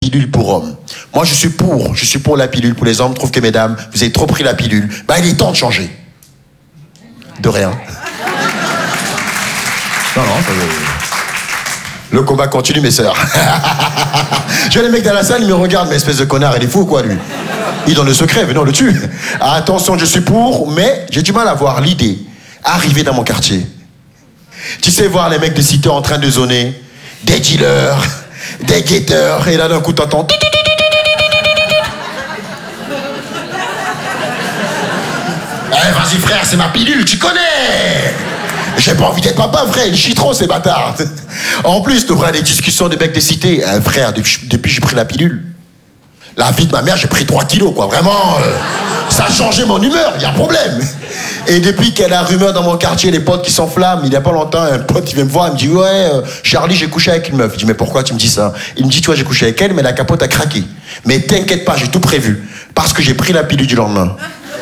pilule pour hommes. Moi, je suis pour la pilule pour les hommes. Je trouve que, mesdames, vous avez trop pris la pilule. Bah, il est temps de changer. De rien. Non, le combat continue, mes sœurs. Je vois les mecs dans la salle, ils me regardent, mais espèce de connard, il est fou, quoi, lui. Il donne le secret, mais non, le tue. Attention, je suis pour, mais j'ai du mal à voir l'idée. Arriver dans mon quartier. Tu sais, voir les mecs de cité en train de zoner, des dealers, des guetteurs, et là, d'un coup, t'entends... Eh, vas-y, frère, c'est ma pilule, tu connais. J'ai pas envie d'être papa, frère, ils chient trop, ces bâtards. En plus, tu auras des discussions de mecs des cités. Frère, depuis que j'ai pris la pilule, la vie de ma mère, j'ai pris 3 kilos, quoi. Vraiment, ça a changé mon humeur, il y a un problème. Et depuis qu'il y a la rumeur dans mon quartier, les potes qui s'enflamment, il y a pas longtemps, un pote qui vient me voir, il me dit, ouais, Charlie, j'ai couché avec une meuf. Je dis, mais pourquoi tu me dis ça? Il me dit, tu vois, j'ai couché avec elle, mais la capote a craqué. Mais t'inquiète pas, j'ai tout prévu. Parce que j'ai pris la pilule du lendemain.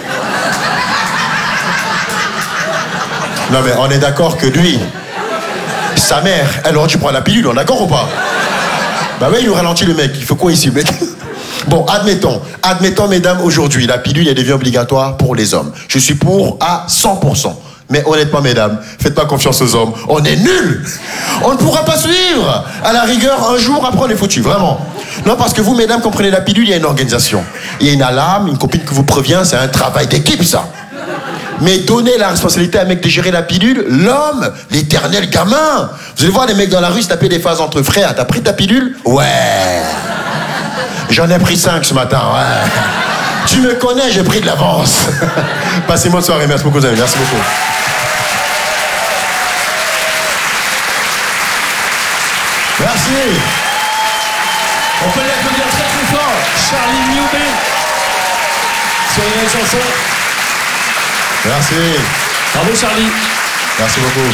Non mais on est d'accord que lui, sa mère, elle aurait dû prendre la pilule, on est d'accord ou pas? Bah ouais, il nous ralentit le mec, il faut quoi ici, mec? Bon, admettons mesdames, aujourd'hui, la pilule, elle devient obligatoire pour les hommes. Je suis pour à 100%. Mais honnêtement, mesdames, faites pas confiance aux hommes, on est nuls. On ne pourra pas suivre. À la rigueur, un jour, après on est foutu, vraiment. Non, parce que vous, mesdames, comprenez la pilule, il y a une organisation. Il y a une alarme, une copine qui vous prévient, c'est un travail d'équipe, ça. Mais donner la responsabilité à un mec de gérer la pilule, l'homme, l'éternel gamin. Vous allez voir les mecs dans la rue se taper des phases entre frères. T'as pris ta pilule? Ouais. J'en ai pris 5 ce matin, ouais. Tu me connais, j'ai pris de l'avance. Passez-moi une soirée, merci beaucoup, amis. Merci beaucoup. Merci. On peut l'applaudir très très fort. Charlie Newman. Sur une chanson. Merci. Bravo Charlie. Merci beaucoup.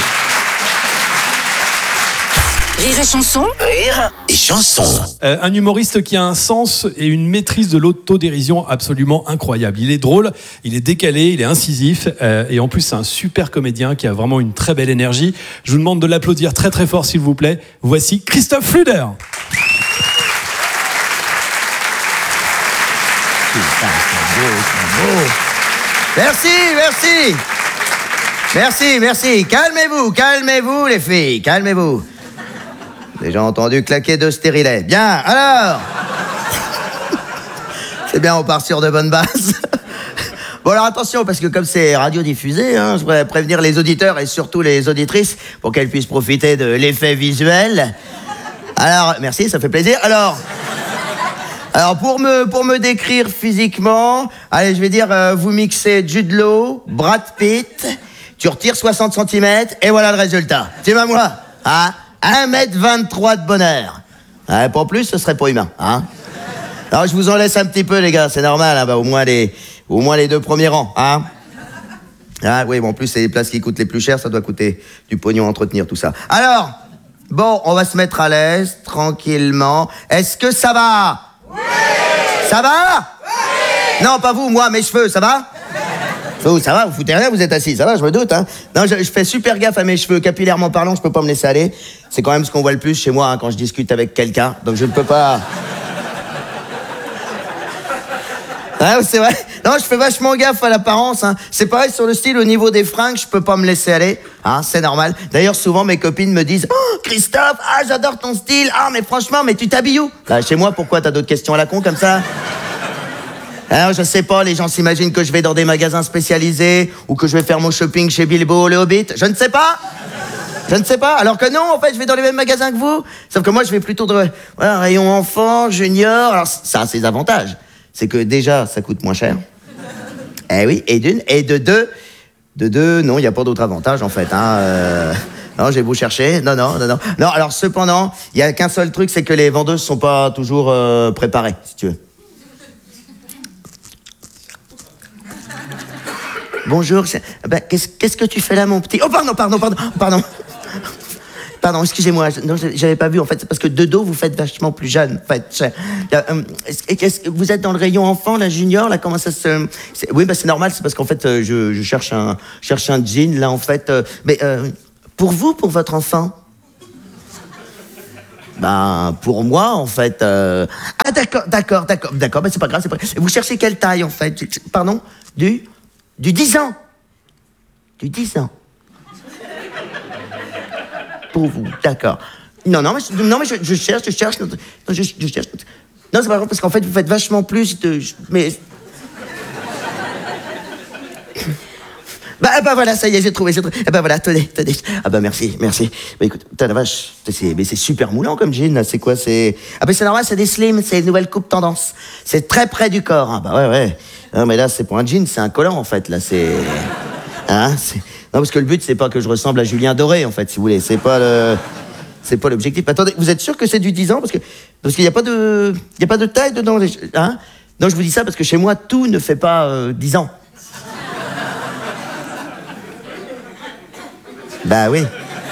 Rire et chanson. Rire et chanson. Un humoriste qui a un sens et une maîtrise de l'autodérision absolument incroyable. Il est drôle, il est décalé, il est incisif et en plus c'est un super comédien qui a vraiment une très belle énergie. Je vous demande de l'applaudir très très fort s'il vous plaît. Voici Christophe Fluder. Merci, merci. Merci, merci. Calmez-vous les filles, calmez-vous. Déjà entendu claquer 2 stérilets. Bien, alors. C'est bien, on part sur de bonnes bases. Bon, alors attention, parce que comme c'est radiodiffusé, je voudrais prévenir les auditeurs et surtout les auditrices pour qu'elles puissent profiter de l'effet visuel. Alors, merci, ça fait plaisir. Alors, pour me décrire physiquement, allez, je vais dire, vous mixez Jude Law, Brad Pitt, tu retires 60 cm, et voilà le résultat. Tu vois, moi, 1m23 de bonheur. Pour plus, ce serait pas humain, Alors, je vous en laisse un petit peu, les gars, c'est normal, au moins les 2 premiers rangs, Ah oui, bon, en plus, c'est les places qui coûtent les plus chères, ça doit coûter du pognon à entretenir, tout ça. Alors, bon, on va se mettre à l'aise, tranquillement. Est-ce que ça va? Oui! Ça va? Oui! Non, pas vous, moi, mes cheveux, ça va? Vous, ça va, vous foutez rien, vous êtes assis, ça va, je me doute, Non, je fais super gaffe à mes cheveux, capillairement parlant, je peux pas me laisser aller. C'est quand même ce qu'on voit le plus chez moi, quand je discute avec quelqu'un, donc je ne peux pas... c'est vrai. Non, je fais vachement gaffe à l'apparence, C'est pareil sur le style, au niveau des fringues, je peux pas me laisser aller, c'est normal. D'ailleurs, souvent, mes copines me disent « Oh, Christophe, j'adore ton style, mais franchement, mais tu t'habilles où ?» Chez moi, pourquoi t'as d'autres questions à la con comme ça? Alors, je sais pas, les gens s'imaginent que je vais dans des magasins spécialisés ou que je vais faire mon shopping chez Bilbo le Hobbit. Je ne sais pas. Je ne sais pas. Alors que non, en fait, je vais dans les mêmes magasins que vous. Sauf que moi, je vais plutôt de rayon enfant, junior. Alors, ça a ses avantages. C'est que déjà, ça coûte moins cher. Eh oui, et d'une. Et de deux, non, il n'y a pas d'autre avantage, en fait. Non, j'ai beau chercher. Non. Non, alors, cependant, il n'y a qu'un seul truc, c'est que les vendeuses sont pas toujours préparées, si tu veux. Bonjour, qu'est-ce que tu fais là, mon petit... Oh, pardon. Pardon, excusez-moi, j'avais pas vu, en fait, c'est parce que de dos, vous faites vachement plus jeune, en fait. Vous êtes dans le rayon enfant, là, junior, là, comment ça se... Oui, c'est normal, c'est parce qu'en fait, je cherche un jean, là, en fait. Mais pour vous, pour votre enfant? Ben, pour moi, en fait... Ah, d'accord, ben c'est pas grave, c'est pas grave. Vous cherchez quelle taille, en fait? Pardon? Du 10 ans. Du 10 ans. Pour vous, d'accord. Non, mais je cherche. Non, je cherche. Non, c'est pas grave, parce qu'en fait, vous faites vachement plus de... Mais... Bah voilà, ça y est, j'ai trouvé. Bah voilà, tenez. Ah bah merci. Bah écoute, putain la vache, c'est super moulant comme jean, là, c'est quoi, c'est... Ah bah c'est normal, c'est des slims, c'est une nouvelle coupe tendance. C'est très près du corps, hein. Bah ouais. Non mais là, c'est pour un jean, c'est un collant en fait, là, c'est... Hein, c'est... Non, parce que le but, c'est pas que je ressemble à Julien Doré, en fait, si vous voulez, c'est pas l'objectif. Attendez, vous êtes sûr que c'est du 10 ans? Parce qu'il y a pas de taille dedans, hein? Non, je vous dis ça parce que chez moi, tout ne fait pas 10 ans. Bah oui.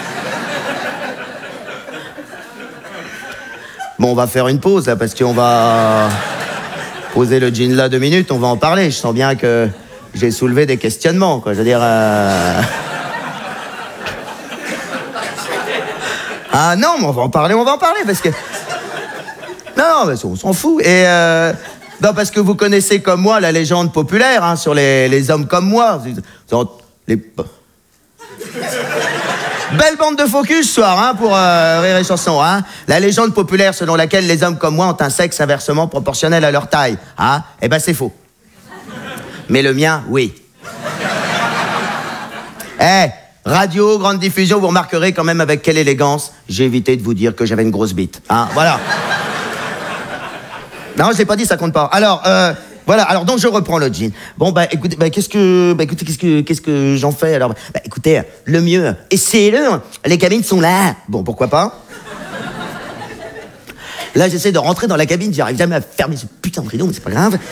Bon, on va faire une pause là parce qu'on va poser le jean là 2 minutes, on va en parler. Je sens bien que j'ai soulevé des questionnements, quoi. Je veux dire. Ah non, mais on va en parler parce que. Non, mais on s'en fout. Et non, parce que vous connaissez comme moi la légende populaire hein, sur les hommes comme moi. Belle bande de focus ce soir hein, pour Rire et Chanson. Hein. La légende populaire selon laquelle les hommes comme moi ont un sexe inversement proportionnel à leur taille. Hein. Eh ben c'est faux. Mais le mien, oui. Radio, grande diffusion, vous remarquerez quand même avec quelle élégance j'ai évité de vous dire que j'avais une grosse bite. Hein, voilà. Non, je l'ai pas dit, ça compte pas. Alors, voilà, alors donc je reprends le jean. Bon, écoutez, qu'est-ce que j'en fais alors? Écoutez, le mieux, essayez-le, les cabines sont là. Bon, pourquoi pas? Là, j'essaie de rentrer dans la cabine, j'arrive jamais à fermer ce putain de rideau, mais c'est pas grave.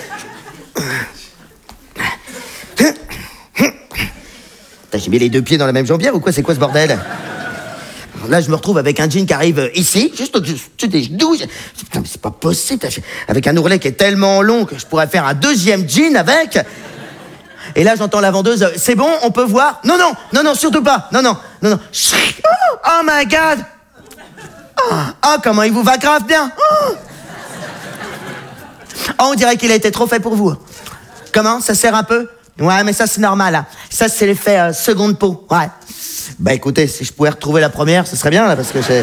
J'ai mis les 2 pieds dans la même jambière ou quoi? C'est quoi ce bordel? Là, je me retrouve avec un jean qui arrive ici, juste au-dessus des genoux. Putain, mais c'est pas possible. Avec un ourlet qui est tellement long que je pourrais faire un 2e jean avec. Et là, j'entends la vendeuse. C'est bon, on peut voir? Non, surtout pas. Non. Oh my God. Oh, comment il vous va grave bien. Oh, on dirait qu'il a été trop fait pour vous. Comment? Ça sert un peu? Ouais, mais ça, c'est normal. Hein. Ça, c'est l'effet seconde peau. Ouais. Bah écoutez, si je pouvais retrouver la première, ce serait bien, là, parce que c'est...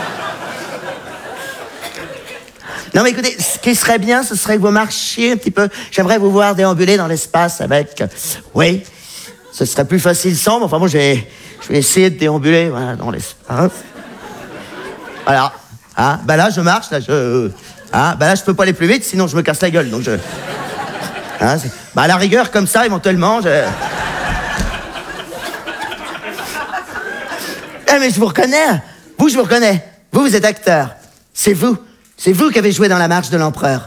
Non, mais écoutez, ce qui serait bien, ce serait que vous marchiez un petit peu. J'aimerais vous voir déambuler dans l'espace avec... Oui, ce serait plus facile sans, mais enfin, moi, je vais essayer de déambuler, voilà, dans l'espace. Voilà. Hein, bah là, je marche, là, là, je peux pas aller plus vite, sinon je me casse la gueule, donc je... Hein, à la rigueur, comme ça, éventuellement, mais je vous reconnais. Je vous reconnais. Vous êtes acteur. C'est vous qui avez joué dans La Marche de l'Empereur.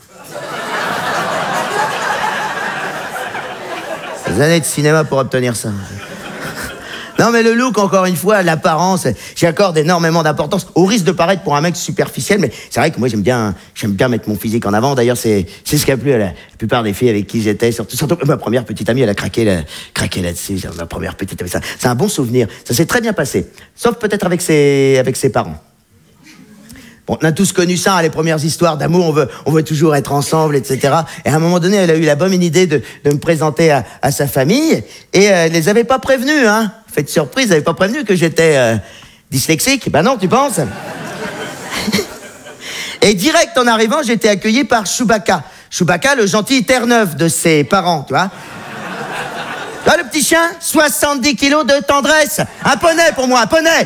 Des années de cinéma pour obtenir ça. Non, mais le look, encore une fois, l'apparence, j'y accorde énormément d'importance, au risque de paraître pour un mec superficiel, mais c'est vrai que moi, j'aime bien mettre mon physique en avant. D'ailleurs, c'est ce qui a plu à la plupart des filles avec qui j'étais, surtout ma première petite amie, elle a craqué là-dessus, ma première petite amie. C'est un bon souvenir. Ça s'est très bien passé. Sauf peut-être avec ses parents. Bon, on a tous connu ça, hein, les premières histoires d'amour, on veut toujours être ensemble, etc. Et à un moment donné, elle a eu la bonne idée de me présenter à sa famille, et elle les avait pas prévenus, hein. Faites surprise, elle avait pas prévenu que j'étais dyslexique. Ben non, tu penses? Et direct en arrivant, j'ai été accueilli par Chewbacca. Chewbacca, le gentil Terre-Neuve de ses parents, tu vois. Là, le petit chien, 70 kilos de tendresse. Un poney pour moi, un poney.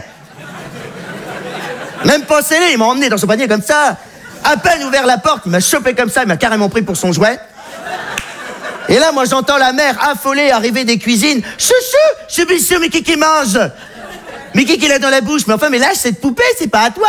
Même pas scellé, il m'a emmené dans son panier comme ça. À peine ouvert la porte, il m'a chopé comme ça, il m'a carrément pris pour son jouet. Et là, moi, j'entends la mère affolée arriver des cuisines. Chouchou, mais qui mange? Mais qui l'a dans la bouche? Mais enfin, mais lâche cette poupée, c'est pas à toi.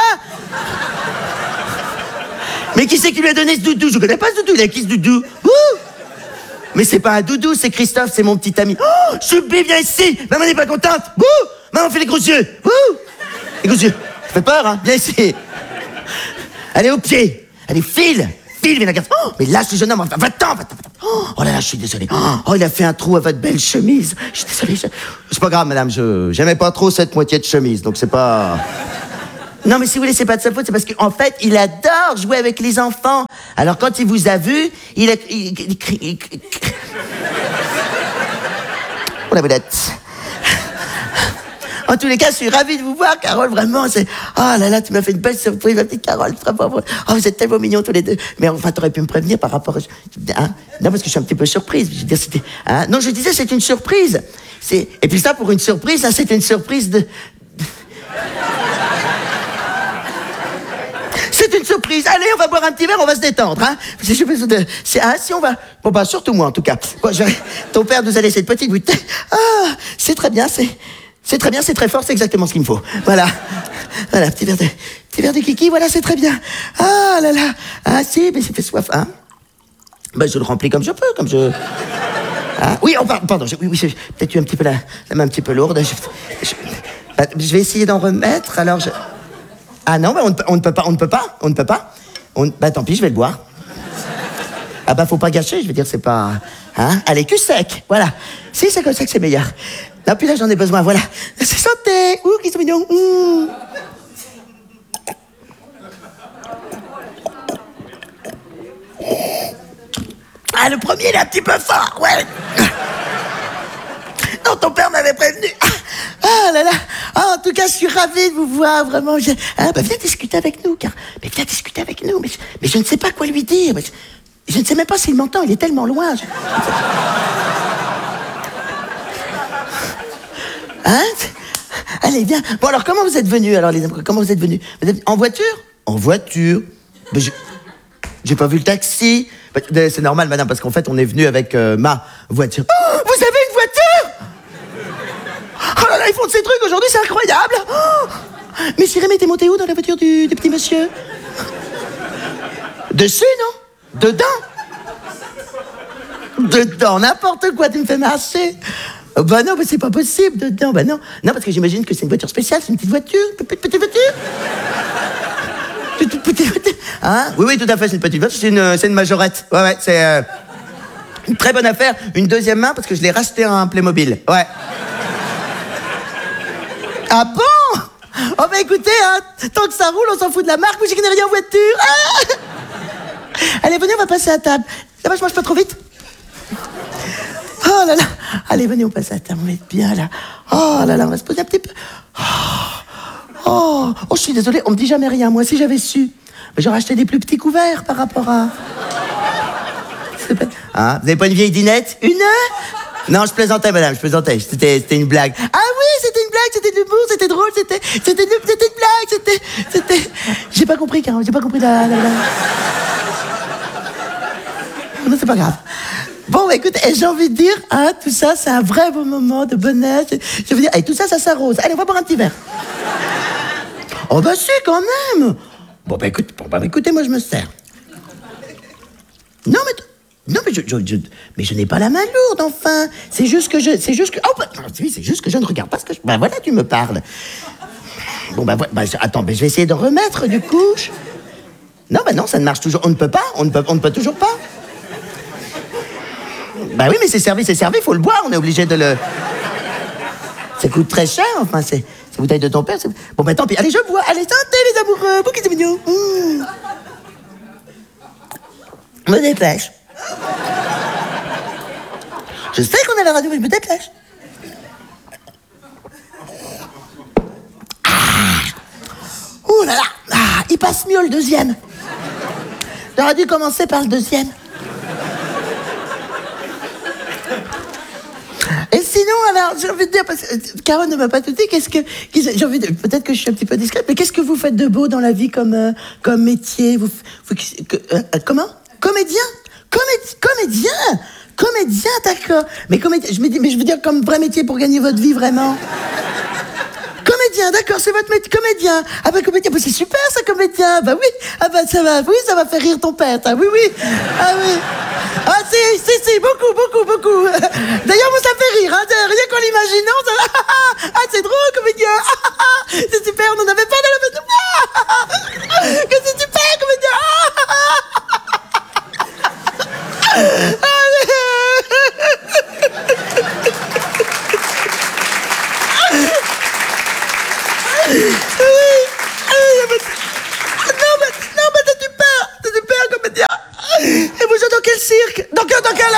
Mais qui c'est qui lui a donné ce doudou? Je connais pas ce doudou, il a qui ce doudou? Ouh! Mais c'est pas un doudou, c'est Christophe, c'est mon petit ami. Oh, Choubi, viens ici. Maman n'est pas contente. Ouh! Maman fait les gros yeux. Ouh! Les gros yeux. Ça fait peur, hein? Viens ici. Allez, au pied. Allez, file, viens la garde. Oh, mais lâche le jeune homme, va-t'en. Oh là là, je suis désolé. Oh, il a fait un trou à votre belle chemise. Je suis désolé. C'est pas grave, madame, j'aimais pas trop cette moitié de chemise, donc c'est pas... Non, mais si vous voulez, c'est pas de sa faute, c'est parce qu'en fait, il adore jouer avec les enfants. Alors, quand il vous a vu, il a... Oh, la boulette. En tous les cas, je suis ravi de vous voir, Carole, vraiment, c'est... Oh là là, tu m'as fait une belle surprise, ma petite Carole, vraiment. Oh, vous êtes tellement mignons tous les deux. Mais enfin, t'aurais pu me prévenir par rapport à... Hein? Non, parce que je suis un petit peu surprise. Je veux dire, c'était... Hein? Non, je disais, c'est une surprise. Et puis ça, pour une surprise, ça, c'est une surprise de... C'est une surprise. Allez, on va boire un petit verre, on va se détendre, hein. Si on va... Bon, bah, surtout moi, en tout cas. Bon, ton père nous a laissé une petite bouteille. Ah, c'est très bien, c'est très bien, c'est très fort, c'est exactement ce qu'il me faut. Voilà. Voilà, petit verre de kiki, voilà, c'est très bien. Ah là là. Ah si, mais c'était soif, hein. Ben, je le remplis comme je peux, comme je... Ah, oui, pardon, oui, j'ai peut-être eu un petit peu la main un petit peu lourde. Je vais essayer d'en remettre, alors je... Ah non, ben on ne peut pas. Bah tant pis, je vais le boire. Ah bah faut pas gâcher, je veux dire, c'est pas... Hein? Allez, cul sec, voilà. Si, c'est comme ça que c'est meilleur. Non, puis là, j'en ai besoin, voilà. C'est santé. Ouh, qu'ils sont mignons. Ah, le premier, il est un petit peu fort, ouais. Non, ton père m'avait prévenu. Ah là là. Ah, en tout cas, je suis ravi de vous voir, vraiment. Ah, bah, viens discuter avec nous, car... Mais viens discuter avec nous. Mais je ne sais pas quoi lui dire. Je ne sais même pas s'il m'entend, il est tellement loin. Hein? Allez, viens. Bon, alors, comment vous êtes venus, alors, les amis? Comment vous êtes venus? Vous êtes en voiture? En voiture. Mais j'ai pas vu le taxi. C'est normal, madame, parce qu'en fait, on est venu avec ma voiture. Oh, vous avez une voiture? Oh là là, ils font de ces trucs aujourd'hui, c'est incroyable. Oh, mais Cyril, t'es monté où dans la voiture du petit monsieur? Dessus, non? Dedans, n'importe quoi, tu me fais marcher. Oh, bah non, mais c'est pas possible, dedans, bah non. Non, parce que j'imagine que c'est une voiture spéciale, c'est une petite voiture, petite voiture. Petite voiture. Hein? Oui, tout à fait, c'est une petite voiture, c'est une majorette. Ouais, c'est une très bonne affaire. Une deuxième main, parce que je l'ai racheté en Playmobil. Ouais. Ah bon? Oh bah écoutez, hein, tant que ça roule, on s'en fout de la marque, moi j'y connais rien en voiture. Ah, allez, venez, on va passer à table. Ça va, je mange pas trop vite? Oh là là. Allez, venez, on passe à table, on va être bien là. Oh là là, on va se poser un petit peu. Oh, je suis désolée, on me dit jamais rien, moi, si j'avais su. J'aurais acheté des plus petits couverts par rapport à... Ah, vous avez pas une vieille dinette? Une? Non, je plaisantais, madame, je plaisantais. C'était une blague. Ah oui, c'était une blague, c'était de l'humour, c'était drôle, c'était une blague, c'était... J'ai pas compris, Carole, j'ai pas compris la... Non, c'est pas grave. Bon, écoute, j'ai envie de dire, hein, tout ça, c'est un vrai beau moment de bonheur. Je veux dire, tout ça, ça s'arrose. Allez, on va boire un petit verre. Oh, bah si, quand même. Bon, bah écoutez, moi, je me sers. Non, mais je n'ai pas la main lourde, enfin. C'est juste que oh, bah, oui, c'est juste que je ne regarde pas ce que je... Bah, voilà, tu me parles. Bon, attends, je vais essayer de remettre, du coup. Non, non, ça ne marche toujours. On ne peut toujours pas. Bah oui, mais c'est servi, faut le boire, on est obligé de le... Ça coûte très cher, enfin, c'est bouteille de ton père. Bon, bah tant pis, allez, je bois, allez, santé, les amoureux, bouquet de mignons. Me dépêche. Je sais qu'on a la radio, mais je me dépêche. Ouh là là, il passe mieux le deuxième. J'aurais dû commencer par le deuxième. Et sinon, alors, j'ai envie de dire, parce que Carole ne m'a pas tout dit, j'ai envie de, peut-être que je suis un petit peu discrète, mais qu'est-ce que vous faites de beau dans la vie comme métier? Comment? Comédien? Comédien, d'accord. Mais je veux dire comme vrai métier pour gagner votre vie, vraiment. Comédien, d'accord, c'est votre métier, comédien. Ah bah comédien, bah, c'est super ça, comédien. Bah oui, ah bah ça va faire rire ton père. Ah oui. Ah oui. Ah si, beaucoup. D'ailleurs, moi ça fait rire, hein, rien qu'en l'imaginant, ça... Ah c'est drôle, comédien. C'est super, on n'en avait pas dans la maison. Que c'est super, comédien. quel cirque? Dans quel...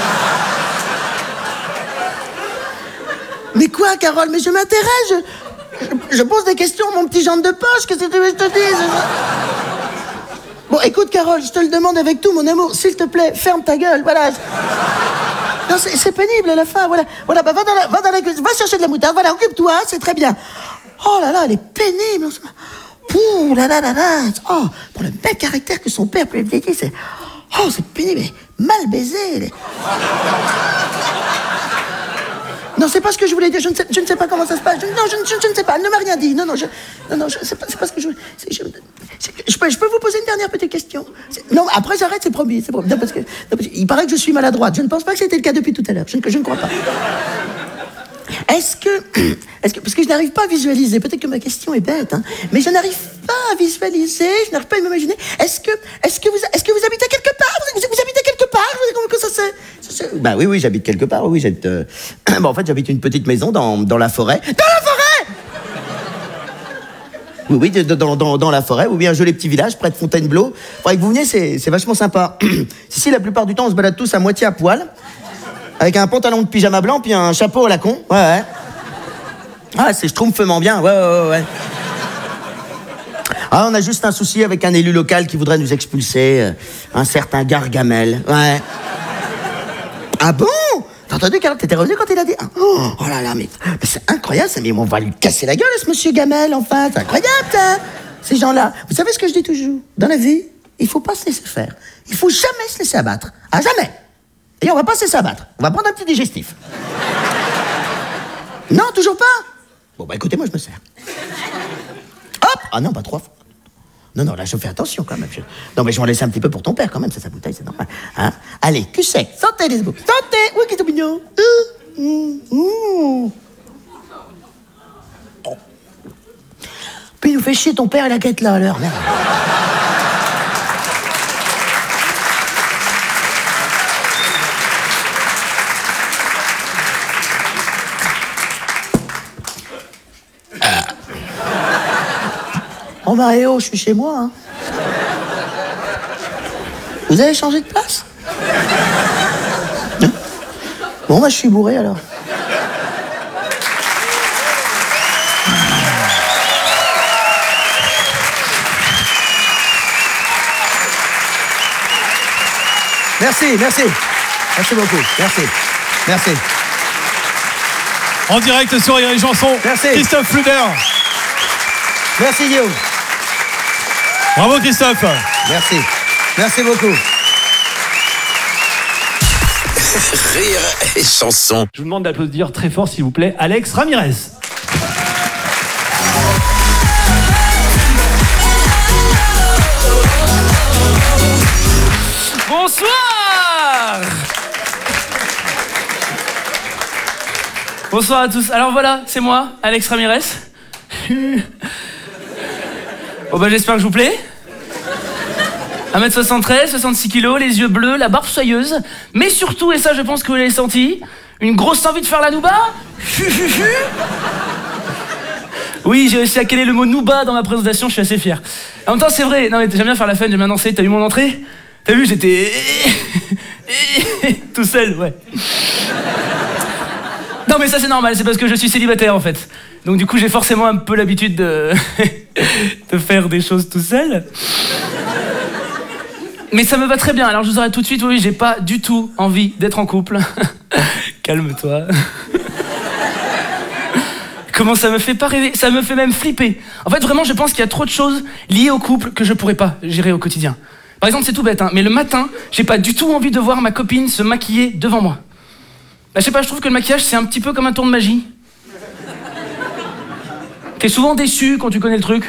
Mais quoi, Carole? Mais je m'intéresse, je pose des questions à mon petit genre de poche, qu'est-ce que tu veux que je te dise? Bon, écoute, Carole, je te le demande avec tout mon amour, s'il te plaît, ferme ta gueule, voilà. Non, c'est pénible à la fin, voilà. Voilà, bah, va dans la cuisine, va chercher de la moutarde, voilà, occupe-toi, c'est très bien. Oh là là, elle est pénible. Ouh là là là là. Oh, pour le même caractère que son père, plus vieilli, c'est... Oh, c'est pénible, mal baisé. Non, c'est pas ce que je voulais dire, je ne sais pas comment ça se passe. Non, je ne sais pas, elle ne m'a rien dit. Non, c'est pas ce que je voulais... Je peux vous poser une dernière petite question? Non, après j'arrête, c'est promis. Non, parce que il paraît que je suis maladroite. Je ne pense pas que c'était le cas depuis tout à l'heure. Je ne crois pas. Est-ce que, parce que je n'arrive pas à visualiser, peut-être que ma question est bête, hein, mais je n'arrive pas à visualiser, je n'arrive pas à m'imaginer. Est-ce que vous habitez quelque part? Vous habitez quelque part? Comment ça c'est? Bah oui, j'habite quelque part. Oui, en fait, j'habite une petite maison dans la forêt. Dans la forêt! Oui, dans la forêt, ou bien un joli petit village près de Fontainebleau. Faudrait que vous veniez, c'est vachement sympa. Ici, la plupart du temps, on se balade tous à moitié à poil, avec un pantalon de pyjama blanc, puis un chapeau à la con. Ouais. Ah, c'est schtroumpfement bien, ouais. Ah, on a juste un souci avec un élu local qui voudrait nous expulser, un certain Gargamel, ouais. Ah bon? T'as entendu, Carole? T'étais revenu quand il a dit... Oh là là, mais c'est incroyable, ça, mais on va lui casser la gueule, ce monsieur Gamel, enfin. C'est incroyable, ça. Ces gens-là. Vous savez ce que je dis toujours? Dans la vie, il faut pas se laisser faire. Il faut jamais se laisser abattre. Ah, jamais. Et on va pas se laisser abattre. On va prendre un petit digestif. Non, toujours pas? Bon, bah écoutez, moi, je me sers. Hop! Ah non, pas 3 fois. Non, là, je fais attention, quand même. Non, mais je vais en laisser un petit peu pour ton père, quand même. C'est sa bouteille, c'est normal. Hein? Allez, cul sec. Santé, les beaux. Santé! Oui, qui est tout mignon. Puis il nous fait chier ton père et la quête là, à l'heure. Merde. Oh bah, je suis chez moi, hein. Vous avez changé de place? Non? Bon, bah, je suis bourré, alors. Merci beaucoup, merci. En direct sur Rire et Chanson, merci. Christophe Fluder. Merci, Guillaume. Bravo, Christophe. Merci beaucoup. Rire et Chanson. Je vous demande d'applaudir très fort, s'il vous plaît, Alex Ramirez. Bonsoir à tous. Alors voilà, c'est moi, Alex Ramirez. Bon bah j'espère que je vous plais. 1m73, 66 kilos, les yeux bleus, la barbe soyeuse. Mais surtout, et ça je pense que vous l'avez senti, une grosse envie de faire la nouba. Oui, j'ai réussi à caler le mot nouba dans ma présentation, je suis assez fier. En même temps, c'est vrai, non mais j'aime bien faire la fun, j'aime bien danser. T'as vu mon entrée? T'as vu, j'étais... tout seul, ouais. Non mais ça c'est normal, c'est parce que je suis célibataire en fait. Donc du coup j'ai forcément un peu l'habitude de faire des choses tout seul. Mais ça me va très bien, alors je vous arrête tout de suite, oui, j'ai pas du tout envie d'être en couple. Calme-toi. Comment ça me fait pas rêver, ça me fait même flipper. En fait vraiment je pense qu'il y a trop de choses liées au couple que je pourrais pas gérer au quotidien. Par exemple c'est tout bête, hein, mais le matin, j'ai pas du tout envie de voir ma copine se maquiller devant moi. Bah, je sais pas, je trouve que le maquillage c'est un petit peu comme un tour de magie. T'es souvent déçu quand tu connais le truc.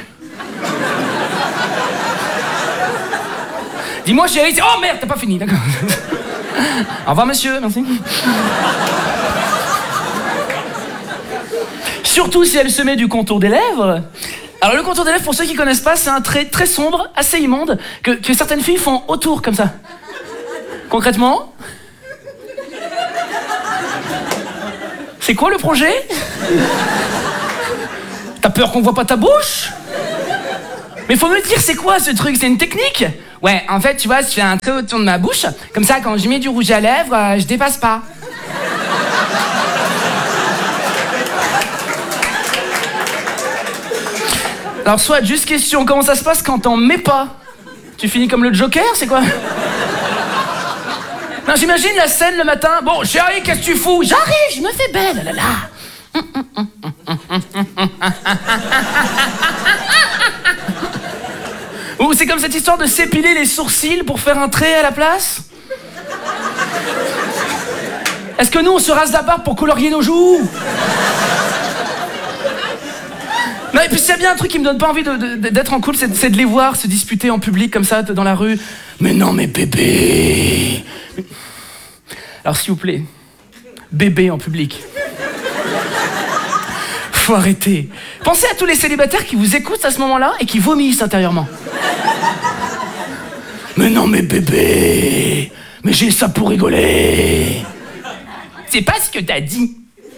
Dis-moi chérie, oh merde, t'as pas fini, d'accord. Au revoir monsieur, merci. Surtout si elle se met du contour des lèvres. Alors le contour des lèvres, pour ceux qui connaissent pas, c'est un trait très sombre, assez immonde, que certaines filles font autour comme ça. Concrètement... C'est quoi le projet? T'as peur qu'on voit pas ta bouche? Mais faut me dire c'est quoi ce truc? C'est une technique? Ouais, en fait, tu vois, je fais un trait autour de ma bouche. Comme ça, quand je mets du rouge à lèvres, je dépasse pas. Alors, soit, juste question, comment ça se passe quand t'en mets pas? Tu finis comme le Joker, c'est quoi? Non, j'imagine la scène le matin. Bon, chérie, qu'est-ce que tu fous? J'arrive, je me fais belle, là là. Ou c'est comme cette histoire de s'épiler les sourcils pour faire un trait à la place. Est-ce que nous, on se rase la barbe pour colorier nos joues? Non, et puis s'il y a bien un truc qui me donne pas envie d'être en couple, c'est de les voir se disputer en public comme ça, dans la rue. Mais non, mais bébé. Alors s'il vous plaît, bébé en public. Faut arrêter. Pensez à tous les célibataires qui vous écoutent à ce moment-là et qui vomissent intérieurement. Mais non, mais bébé. Mais j'ai ça pour rigoler. C'est pas ce que t'as dit.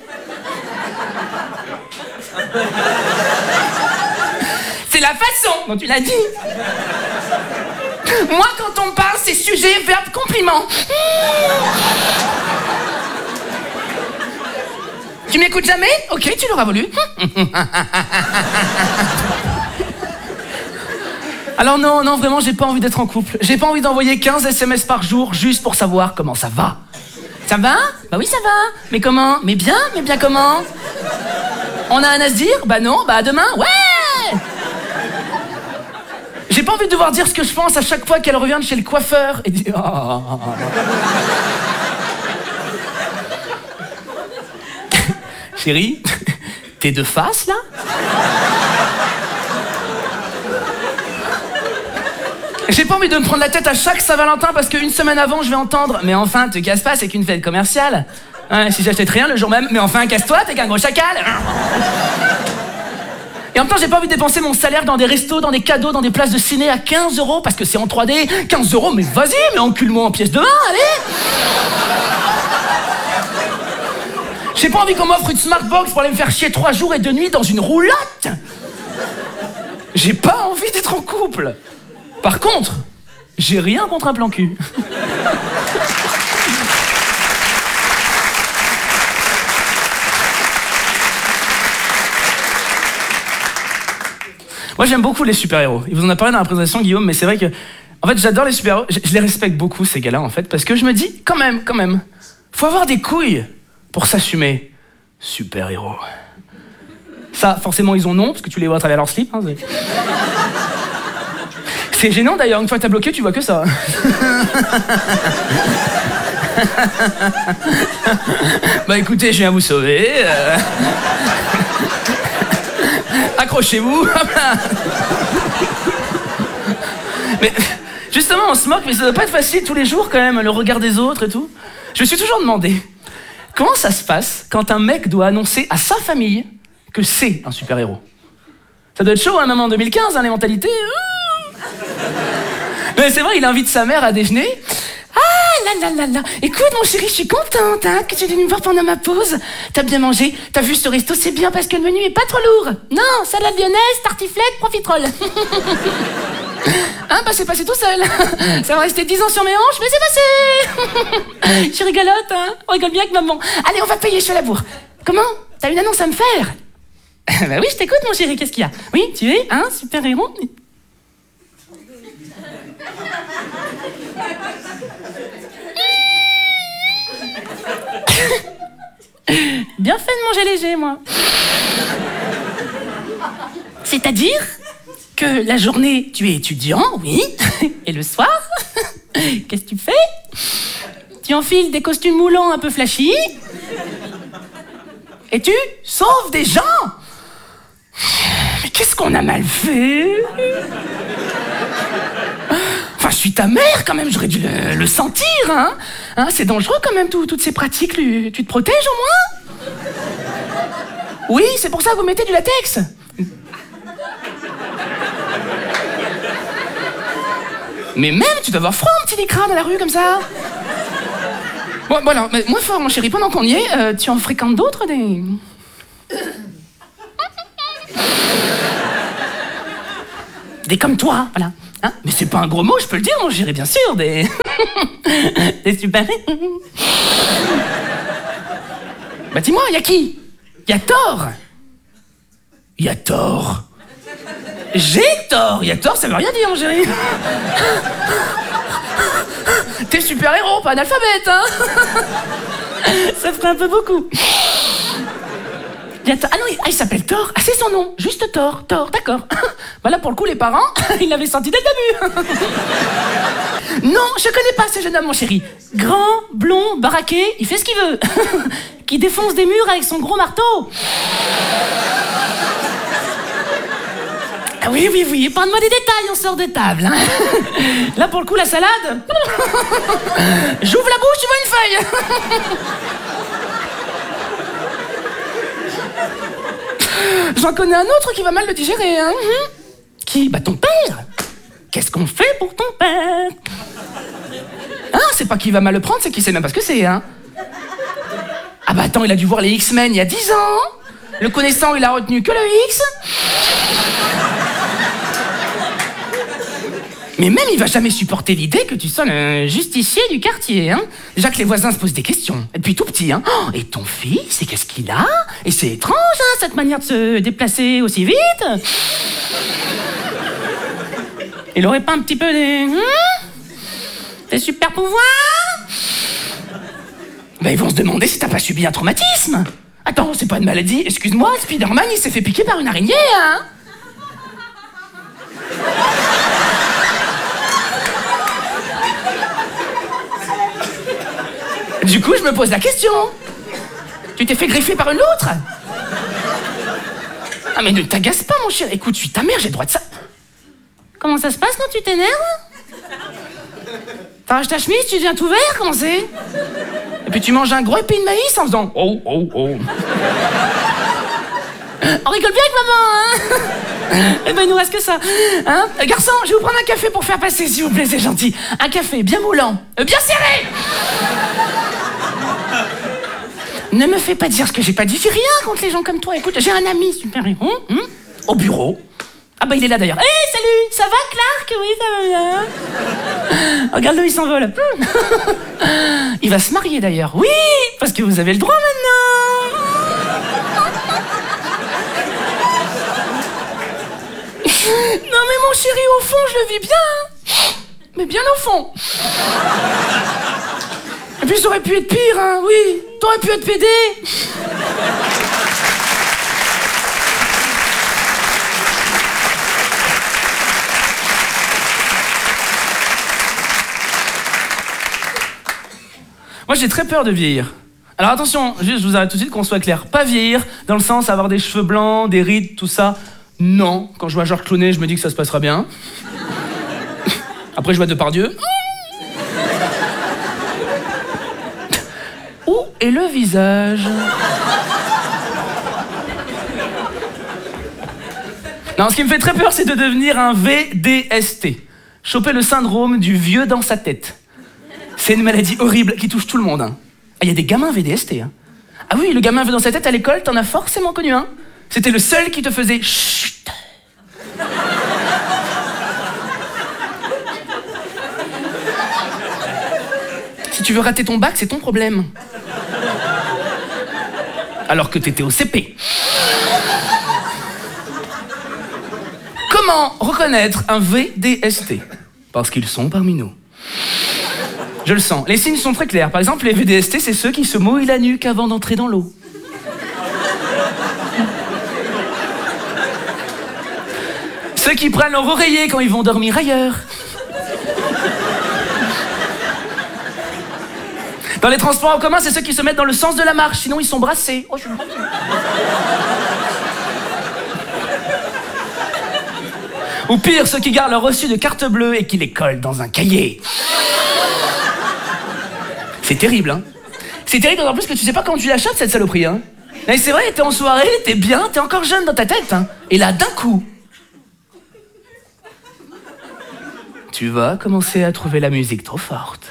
C'est la façon dont tu l'as dit. Moi, quand on me parle, c'est sujet, verbe, compliment. Tu m'écoutes jamais? Ok, tu l'auras voulu. Alors non, vraiment, j'ai pas envie d'être en couple. J'ai pas envie d'envoyer 15 SMS par jour juste pour savoir comment ça va. Ça va? Bah oui, ça va. Mais comment? Mais bien comment? On a un à se dire? Bah non, bah à demain? Ouais! J'ai pas envie de devoir dire ce que je pense à chaque fois qu'elle revient de chez le coiffeur et dire... Oh. Chérie, t'es de face, là? J'ai pas envie de me prendre la tête à chaque Saint-Valentin parce qu'une semaine avant, je vais entendre « Mais enfin, te casse pas, c'est qu'une fête commerciale. Hein, si j'achète rien le jour même, mais enfin, casse-toi, t'es qu'un gros chacal. » Et en même temps, j'ai pas envie de dépenser mon salaire dans des restos, dans des cadeaux, dans des places de ciné à 15 € parce que c'est en 3D. 15 €, mais vas-y, mais encule-moi en pièces de 1, allez! J'ai pas envie qu'on m'offre une Smartbox pour aller me faire chier 3 jours et 2 nuits dans une roulotte. J'ai pas envie d'être en couple. Par contre, j'ai rien contre un plan cul. Moi, j'aime beaucoup les super-héros. Il vous en a parlé dans la présentation, Guillaume, mais c'est vrai que... En fait, j'adore les super-héros. Je les respecte beaucoup, ces gars-là, en fait, parce que je me dis, quand même, faut avoir des couilles pour s'assumer super-héros. Ça, forcément, ils ont non, parce que tu les vois à travers leur slip. Hein, c'est gênant, d'ailleurs. Une fois que t'as bloqué, tu vois que ça. Bah, écoutez, je viens vous sauver. Accrochez-vous. Mais justement, on se moque, mais ça doit pas être facile tous les jours quand même, le regard des autres et tout. Je me suis toujours demandé, comment ça se passe quand un mec doit annoncer à sa famille que c'est un super-héros? Ça doit être chaud, hein, même en 2015, hein, les mentalités. Mais c'est vrai, il invite sa mère à déjeuner. Ah là. Écoute, mon chéri, je suis contente hein, que tu es venu me voir pendant ma pause. T'as bien mangé, t'as vu ce resto, c'est bien parce que le menu est pas trop lourd. Non, salade lyonnaise, tartiflette, profiterole. Hein, bah c'est passé tout seul. Ça va rester 10 ans sur mes hanches, mais c'est passé. Je suis rigolote, hein. On rigole bien avec maman. Allez, on va payer, je suis à la bourre. Comment? T'as une annonce à me faire? Bah oui, je t'écoute, mon chéri, qu'est-ce qu'il y a? Oui, tu es un super-héros? Bien fait de manger léger, moi. C'est-à-dire que la journée, tu es étudiant, oui, et le soir, qu'est-ce que tu fais? Tu enfiles des costumes moulants un peu flashy, et tu sauves des gens. Mais qu'est-ce qu'on a mal fait? Enfin, je suis ta mère, quand même, j'aurais dû le sentir, hein, c'est dangereux, quand même, toutes ces pratiques. Tu te protèges, au moins? Oui, c'est pour ça que vous mettez du latex. Mais même, tu dois avoir froid, un petit lycra dans la rue, comme ça. Bon, voilà, mais moi fort, mon chéri, pendant qu'on y est, tu en fréquentes d'autres, des... Des comme toi, voilà. Hein? Mais c'est pas un gros mot, je peux le dire, mon chéri, bien sûr, des... des super... Bah dis-moi, y a qui? Y a Thor. Y a Thor. J'ai tort. Y a Thor, ça veut rien dire, mon chéri. T'es super-héros, pas analphabète, hein. Ça ferait un peu beaucoup. Ah non, il s'appelle Thor. Ah, c'est son nom. Juste Thor. Thor, d'accord. Bah là, pour le coup, les parents, ils l'avaient senti dès le début. Non, je connais pas ce jeune homme, mon chéri. Grand, blond, baraqué, il fait ce qu'il veut. Qui défonce des murs avec son gros marteau. Ah oui, parle-moi des détails, on sort de table. Hein. Là, pour le coup, la salade. J'ouvre la bouche, tu vois une feuille. J'en connais un autre qui va mal le digérer, hein. Qui? Bah ton père. Qu'est-ce qu'on fait pour ton père? Hein, c'est pas qu'il va mal le prendre, c'est qu'il sait même pas ce que c'est, hein. Ah bah attends, il a dû voir les X-Men il y a 10 ans. Le connaissant, il a retenu que le X. Mais même, il va jamais supporter l'idée que tu sois le justicier du quartier, hein. Déjà que les voisins se posent des questions, depuis tout petit, hein. Oh, et ton fils, et qu'est-ce qu'il a? Et c'est étrange, hein, cette manière de se déplacer aussi vite. Il aurait pas un petit peu des super pouvoirs? Ben, ils vont se demander si t'as pas subi un traumatisme. Attends, c'est pas une maladie, excuse-moi, Spider-Man, il s'est fait piquer par une araignée, hein. Du coup, je me pose la question. Tu t'es fait griffer par une loutre? Ah mais ne t'agace pas, mon cher. Écoute, je suis ta mère, j'ai le droit de ça. Comment ça se passe quand tu t'énerves? T'arraches ta chemise, tu deviens tout vert, comment c'est? Et puis tu manges un gros épi de maïs en faisant oh. On rigole bien avec maman, hein? Eh ben, il nous reste que ça. Hein? Garçon, je vais vous prendre un café pour faire passer, s'il vous plaît, c'est gentil. Un café bien moulant, bien serré. Ne me fais pas dire ce que j'ai pas dit. J'ai rien contre les gens comme toi. Écoute, j'ai un ami super-héros au bureau. Ah bah il est là d'ailleurs. Hey, salut, ça va Clark? Oui, ça va bien. Regarde-le, il s'envole. Il va se marier d'ailleurs. Oui, parce que vous avez le droit maintenant. Non mais mon chéri, au fond, je le vis bien. Mais bien au fond. Et puis ça aurait pu être pire, hein, oui. T'aurais pu être pédé. Moi, j'ai très peur de vieillir. Alors attention, juste, je vous arrête tout de suite qu'on soit clair. Pas vieillir, dans le sens avoir des cheveux blancs, des rides, tout ça. Non, quand je vois Georges Clooney, je me dis que ça se passera bien. Après, je vois Depardieu. Où est le visage? Non, ce qui me fait très peur, c'est de devenir un VDST. Choper le syndrome du vieux dans sa tête. C'est une maladie horrible qui touche tout le monde. Hein. Ah, y a des gamins VDST. Hein. Ah oui, le gamin vieux dans sa tête à l'école, t'en as forcément connu un. C'était le seul qui te faisait chut. Si tu veux rater ton bac, c'est ton problème. Alors que t'étais au CP. Comment reconnaître un VDST? Parce qu'ils sont parmi nous. Je le sens. Les signes sont très clairs. Par exemple, les VDST, c'est ceux qui se mouillent la nuque avant d'entrer dans l'eau. Ceux qui prennent leur oreiller quand ils vont dormir ailleurs. Dans les transports en commun, c'est ceux qui se mettent dans le sens de la marche, sinon ils sont brassés. Oh, je suis... Ou pire, ceux qui gardent leur reçu de carte bleue et qui les collent dans un cahier. C'est terrible, hein. C'est terrible d'autant plus que tu sais pas quand tu l'achètes, cette saloperie, hein. Mais c'est vrai, t'es en soirée, t'es bien, t'es encore jeune dans ta tête, hein. Et là, d'un coup, tu vas commencer à trouver la musique trop forte.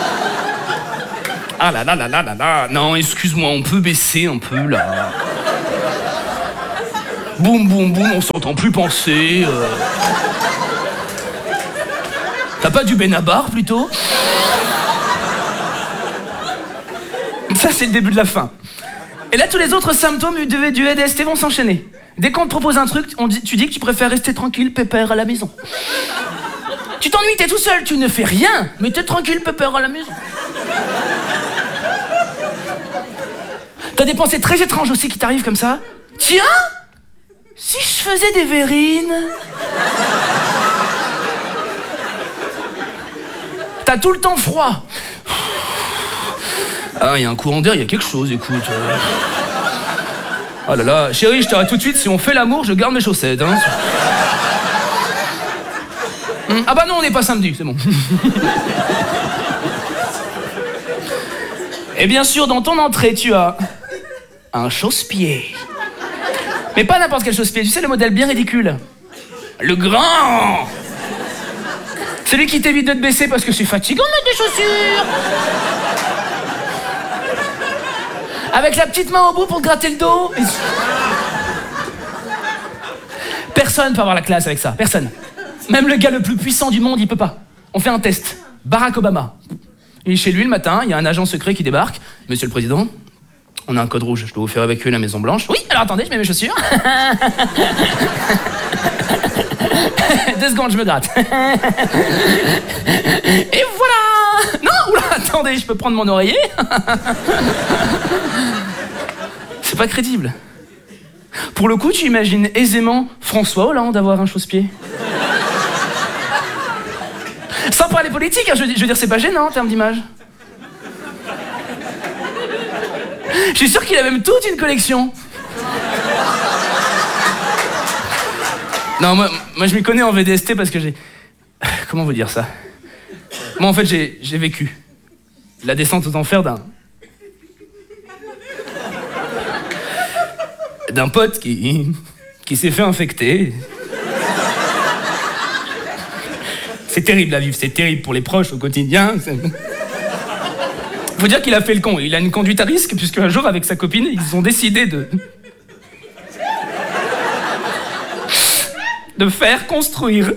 Ah là là là là là là. Non, excuse-moi, on peut baisser un peu là. Boum, boum, boum, on s'entend plus penser. T'as pas du Benabar, plutôt? Ça, c'est le début de la fin. Et là, tous les autres symptômes du EDST vont s'enchaîner. Dès qu'on te propose un truc, tu dis que tu préfères rester tranquille, pépère, à la maison. Tu t'ennuies, t'es tout seul, tu ne fais rien, mais t'es tranquille, pépère, à la maison. T'as des pensées très étranges aussi qui t'arrivent comme ça. Tiens, si je faisais des verrines. T'as tout le temps froid. Ah, il y a un courant d'air, il y a quelque chose, écoute. Oh là là, chérie, je t'arrête tout de suite, si on fait l'amour, je garde mes chaussettes. Hein. Ah bah non, on n'est pas samedi, c'est bon. Et bien sûr, dans ton entrée, tu as un chausse-pied. Mais pas n'importe quel chausse-pied, tu sais, le modèle bien ridicule. Le grand. Celui qui t'évite de te baisser parce que c'est fatigant de mettre des chaussures. Avec la petite main au bout pour te gratter le dos. Personne peut avoir la classe avec ça, personne. Même le gars le plus puissant du monde, il peut pas. On fait un test. Barack Obama. Il est chez lui le matin, il y a un agent secret qui débarque. Monsieur le Président, on a un code rouge, je dois vous faire évacuer la Maison Blanche. Oui, alors attendez, je mets mes chaussures. 2 secondes, je me gratte. Et voilà. Non, oula, attendez, je peux prendre mon oreiller. C'est pas crédible. Pour le coup, tu imagines aisément François Hollande avoir un chausse-pied. Sans parler politique, hein, je veux dire, c'est pas gênant en termes d'image. Je suis sûr qu'il a même toute une collection. Non, moi je m'y connais en VDST parce que j'ai... Comment vous dire ça? Moi, en fait, j'ai vécu la descente aux enfers d'un pote qui s'est fait infecter. C'est terrible à vivre, c'est terrible pour les proches au quotidien. Faut dire qu'il a fait le con. Il a une conduite à risque puisque un jour, avec sa copine, ils ont décidé de faire construire.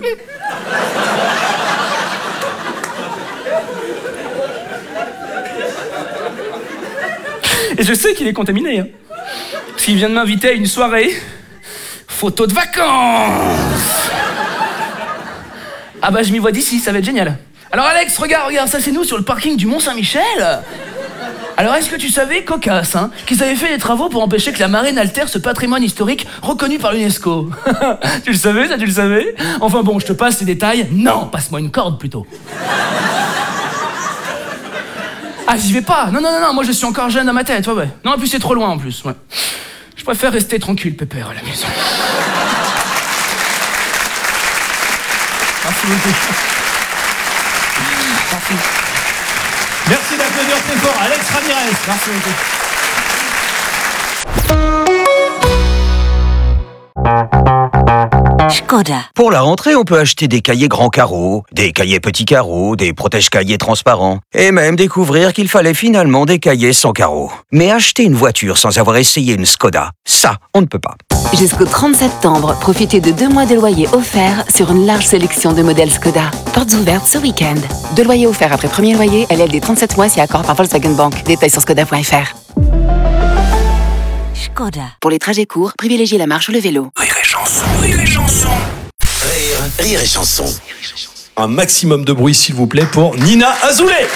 Et je sais qu'il est contaminé. Hein. Parce qu'il vient de m'inviter à une soirée photo de vacances. Ah bah je m'y vois d'ici, ça va être génial. Alors Alex, regarde, ça c'est nous sur le parking du Mont-Saint-Michel. Alors est-ce que tu savais, cocasse, hein, qu'ils avaient fait des travaux pour empêcher que la marée n'altère ce patrimoine historique reconnu par l'UNESCO? Tu le savais, ça tu le savais? Enfin bon, je te passe les détails. Non, passe-moi une corde plutôt. Ah, j'y vais pas. Non, moi je suis encore jeune dans ma tête, ouais. Non, et puis c'est trop loin en plus, ouais. Je préfère rester tranquille, pépère, à la maison. Merci beaucoup. Merci. Merci d'applaudir très fort Alex Ramirez. Merci beaucoup. Škoda. Pour la rentrée, on peut acheter des cahiers grands carreaux, des cahiers petits carreaux, des protège-cahiers transparents, et même découvrir qu'il fallait finalement des cahiers sans carreaux. Mais acheter une voiture sans avoir essayé une Škoda, ça, on ne peut pas. Jusqu'au 30 septembre, profitez de 2 mois de loyer offerts sur une large sélection de modèles Škoda. Portes ouvertes ce week-end. 2 loyers offerts après premier loyer, LLD 37 mois si accord par Volkswagen Bank. Détails sur škoda.fr. Škoda. Pour les trajets courts, privilégiez la marche ou le vélo. Rire et chanson, rire et chanson. Rire et chanson. Un maximum de bruit s'il vous plaît pour Nina Azoulay.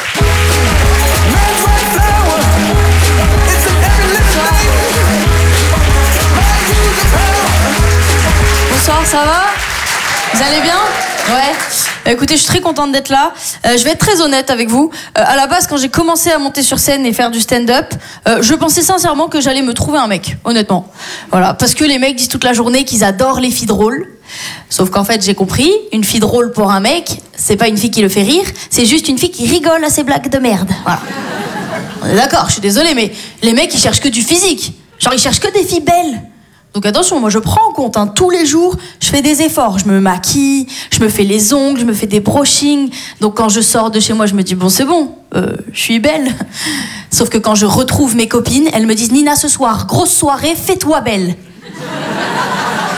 Bonsoir, ça va? Vous allez bien? Ouais. Écoutez, je suis très contente d'être là. Je vais être très honnête avec vous. À la base, quand j'ai commencé à monter sur scène et faire du stand-up, je pensais sincèrement que j'allais me trouver un mec, honnêtement. Voilà, parce que les mecs disent toute la journée qu'ils adorent les filles drôles. Sauf qu'en fait, j'ai compris, une fille drôle pour un mec, c'est pas une fille qui le fait rire, c'est juste une fille qui rigole à ses blagues de merde. Voilà. On est d'accord, je suis désolée, mais les mecs, ils cherchent que du physique. Genre, ils cherchent que des filles belles. Donc attention, moi je prends en compte, hein, tous les jours, je fais des efforts. Je me maquille, je me fais les ongles, je me fais des brushings. Donc quand je sors de chez moi, je me dis, bon c'est bon, je suis belle. Sauf que quand je retrouve mes copines, elles me disent, Nina, ce soir, grosse soirée, fais-toi belle.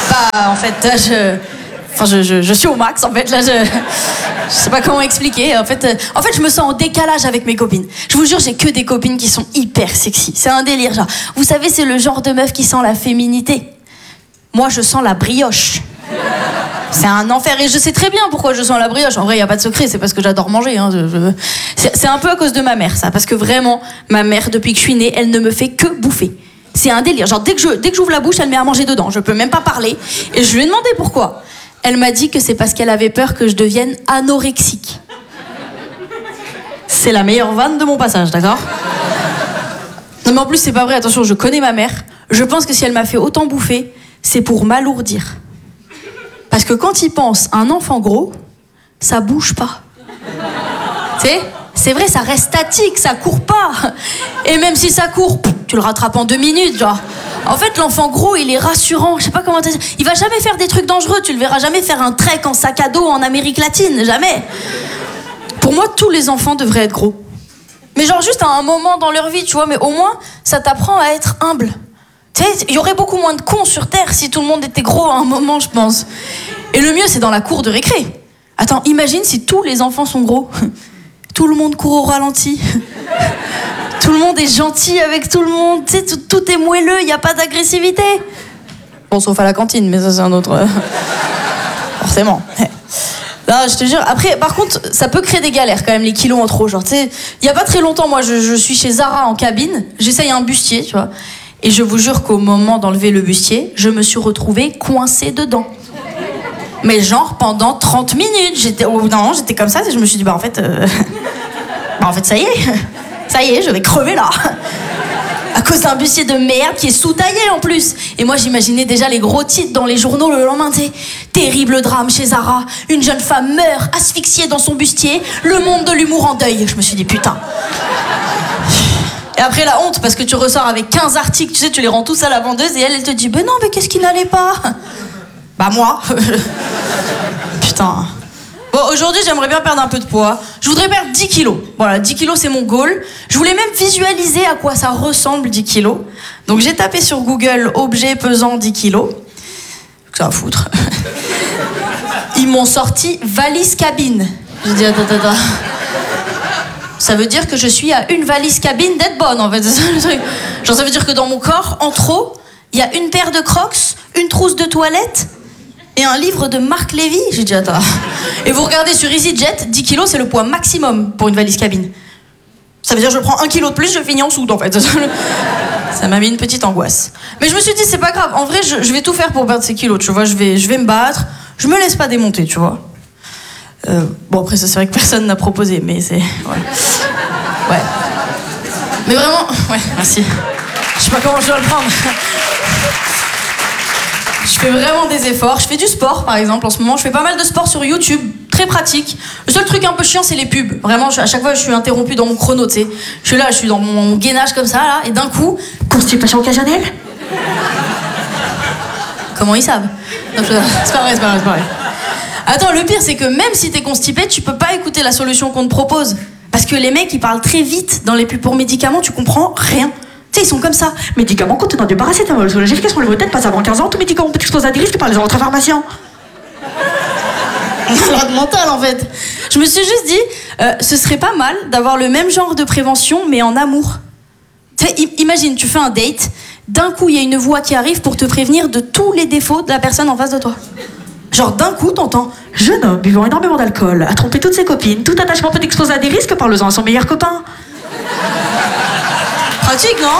Bah, en fait, je suis au max, en fait, là, je sais pas comment expliquer. En fait, je me sens en décalage avec mes copines. Je vous jure, j'ai que des copines qui sont hyper sexy. C'est un délire, genre. Vous savez, c'est le genre de meuf qui sent la féminité. Moi, je sens la brioche. C'est un enfer, et je sais très bien pourquoi je sens la brioche. En vrai, il n'y a pas de secret, c'est parce que j'adore manger. Hein. C'est un peu à cause de ma mère, ça. Parce que vraiment, ma mère, depuis que je suis née, elle ne me fait que bouffer. C'est un délire. Genre, dès que j'ouvre la bouche, elle me met à manger dedans. Je peux même pas parler. Et je lui ai demandé pourquoi. Elle m'a dit que c'est parce qu'elle avait peur que je devienne anorexique. C'est la meilleure vanne de mon passage, d'accord? Non, mais en plus, c'est pas vrai. Attention, je connais ma mère. Je pense que si elle m'a fait autant bouffer, c'est pour m'alourdir. Parce que quand il pense, un enfant gros, ça bouge pas. Tu sais, c'est vrai, ça reste statique, ça court pas. Et même si ça court, tu le rattrapes en 2 minutes, genre. En fait, l'enfant gros, il est rassurant. Je sais pas comment te dire. Il va jamais faire des trucs dangereux. Tu le verras jamais faire un trek en sac à dos en Amérique latine, jamais. Pour moi, tous les enfants devraient être gros. Mais genre juste à un moment dans leur vie, tu vois. Mais au moins, ça t'apprend à être humble. Tu sais, il y aurait beaucoup moins de cons sur Terre si tout le monde était gros à un moment, je pense. Et le mieux, c'est dans la cour de récré. Attends, imagine si tous les enfants sont gros. Tout le monde court au ralenti. Tout le monde est gentil avec tout le monde. Tu sais, tout est moelleux, il n'y a pas d'agressivité. Bon, sauf à la cantine, mais ça, c'est un autre... Forcément. Non, je te jure. Après, par contre, ça peut créer des galères quand même, les kilos en trop. Genre, tu sais, il n'y a pas très longtemps, moi, je suis chez Zara en cabine. J'essaye un bustier, tu vois. Et je vous jure qu'au moment d'enlever le bustier, je me suis retrouvée coincée dedans. Mais genre pendant 30 minutes, j'étais comme ça, et je me suis dit en fait, ça y est, je vais crever là. À cause d'un bustier de merde qui est sous-taillé en plus. Et moi j'imaginais déjà les gros titres dans les journaux le lendemain, tu sais. Terrible drame chez Zara, une jeune femme meurt asphyxiée dans son bustier, le monde de l'humour en deuil. Je me suis dit putain. Et après la honte, parce que tu ressors avec 15 articles, tu sais, tu les rends tous à la vendeuse et elle te dit non, mais qu'est-ce qui n'allait pas? Bah moi. Putain. Bon, aujourd'hui, j'aimerais bien perdre un peu de poids. Je voudrais perdre 10 kilos. Voilà, 10 kilos, c'est mon goal. Je voulais même visualiser à quoi ça ressemble 10 kilos. Donc j'ai tapé sur Google objet pesant 10 kilos. Ça va foutre. Ils m'ont sorti valise cabine. J'ai dit attends. Ça veut dire que je suis à une valise cabine d'être bonne, en fait. C'est ça le truc. Genre, ça veut dire que dans mon corps, en trop, il y a une paire de Crocs, une trousse de toilette et un livre de Marc Lévy. J'ai dit, attends. Et vous regardez sur EasyJet, 10 kilos, c'est le poids maximum pour une valise cabine. Ça veut dire que je prends 1 kilo de plus, je finis en soute, en fait. Ça m'a mis une petite angoisse. Mais je me suis dit, c'est pas grave. En vrai, je vais tout faire pour perdre ces kilos, tu vois. Je vais me battre. Je me laisse pas démonter, tu vois. Bon, après, ça, c'est vrai que personne n'a proposé, mais c'est... Ouais. Mais vraiment... Ouais, merci. Je sais pas comment je dois le prendre. Je fais vraiment des efforts. Je fais du sport, par exemple, en ce moment. Je fais pas mal de sport sur YouTube. Très pratique. Le seul truc un peu chiant, c'est les pubs. Vraiment, à chaque fois, je suis interrompue dans mon chrono, tu sais. Je suis dans mon gainage comme ça, là, et d'un coup... Constipation occasionnelle. Comment ils savent? Non, c'est pas vrai. Attends, le pire, c'est que même si t'es constipé, tu peux pas écouter la solution qu'on te propose. Parce que les mecs, ils parlent très vite dans les pubs pour médicaments, tu comprends rien. Tu sais, ils sont comme ça. Médicaments contenant du paracétamol, soulager efficacement le tête, passe avant 15 ans, tout médicament peut exposer à des risques par les autres pharmaciens. Malade mental, en fait. Je me suis juste dit, ce serait pas mal d'avoir le même genre de prévention, mais en amour. Tu sais, imagine, tu fais un date, d'un coup, il y a une voix qui arrive pour te prévenir de tous les défauts de la personne en face de toi. Genre d'un coup, t'entends « Jeune homme buvant énormément d'alcool, a trompé toutes ses copines, tout attachement peut exposer à des risques, parle-en à son meilleur copain. » Pratique, non?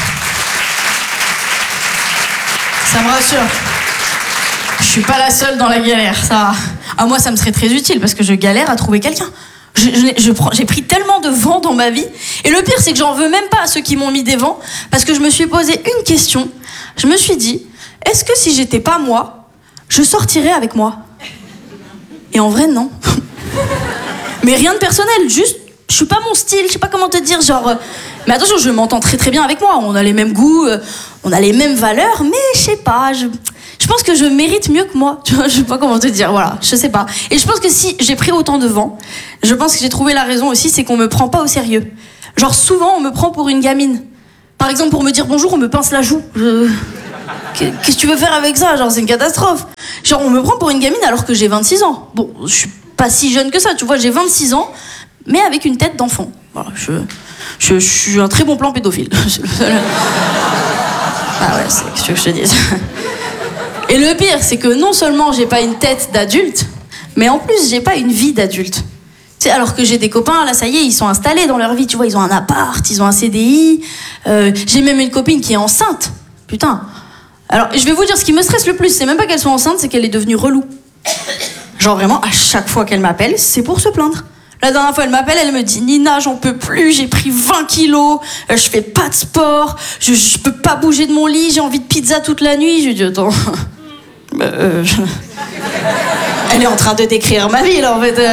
Ça me rassure. Je suis pas la seule dans la galère, ça. À moi, ça me serait très utile parce que je galère à trouver quelqu'un. J'ai pris tellement de vent dans ma vie. Et le pire, c'est que j'en veux même pas à ceux qui m'ont mis des vents parce que je me suis posé une question. Je me suis dit, est-ce que si j'étais pas moi, je sortirais avec moi? Et en vrai, non. Mais rien de personnel, juste, je suis pas mon style, je sais pas comment te dire, genre... Mais attention, je m'entends très très bien avec moi, on a les mêmes goûts, on a les mêmes valeurs, mais je sais pas, je pense que je mérite mieux que moi, tu vois, je sais pas comment te dire, voilà, je sais pas. Et je pense que si j'ai pris autant de vent, je pense que j'ai trouvé la raison aussi, c'est qu'on me prend pas au sérieux. Genre souvent, on me prend pour une gamine. Par exemple, pour me dire bonjour, on me pince la joue. Qu'est-ce que tu veux faire avec ça? Genre, c'est une catastrophe. Genre, on me prend pour une gamine alors que j'ai 26 ans. Bon, je suis pas si jeune que ça, tu vois, j'ai 26 ans, mais avec une tête d'enfant. Voilà, je suis un très bon plan pédophile. Ah ouais, c'est ce que je te dis. Et le pire, c'est que non seulement j'ai pas une tête d'adulte, mais en plus, j'ai pas une vie d'adulte. Tu sais, alors que j'ai des copains, là, ça y est, ils sont installés dans leur vie, tu vois, ils ont un appart, ils ont un CDI. J'ai même une copine qui est enceinte. Putain. Alors, je vais vous dire, ce qui me stresse le plus, c'est même pas qu'elle soit enceinte, c'est qu'elle est devenue relou. Genre vraiment, à chaque fois qu'elle m'appelle, c'est pour se plaindre. La dernière fois, elle m'appelle, elle me dit « Nina, j'en peux plus, j'ai pris 20 kilos, je fais pas de sport, je peux pas bouger de mon lit, j'ai envie de pizza toute la nuit. » Je lui dis « Attends... Elle est en train de décrire ma vie, là, en fait.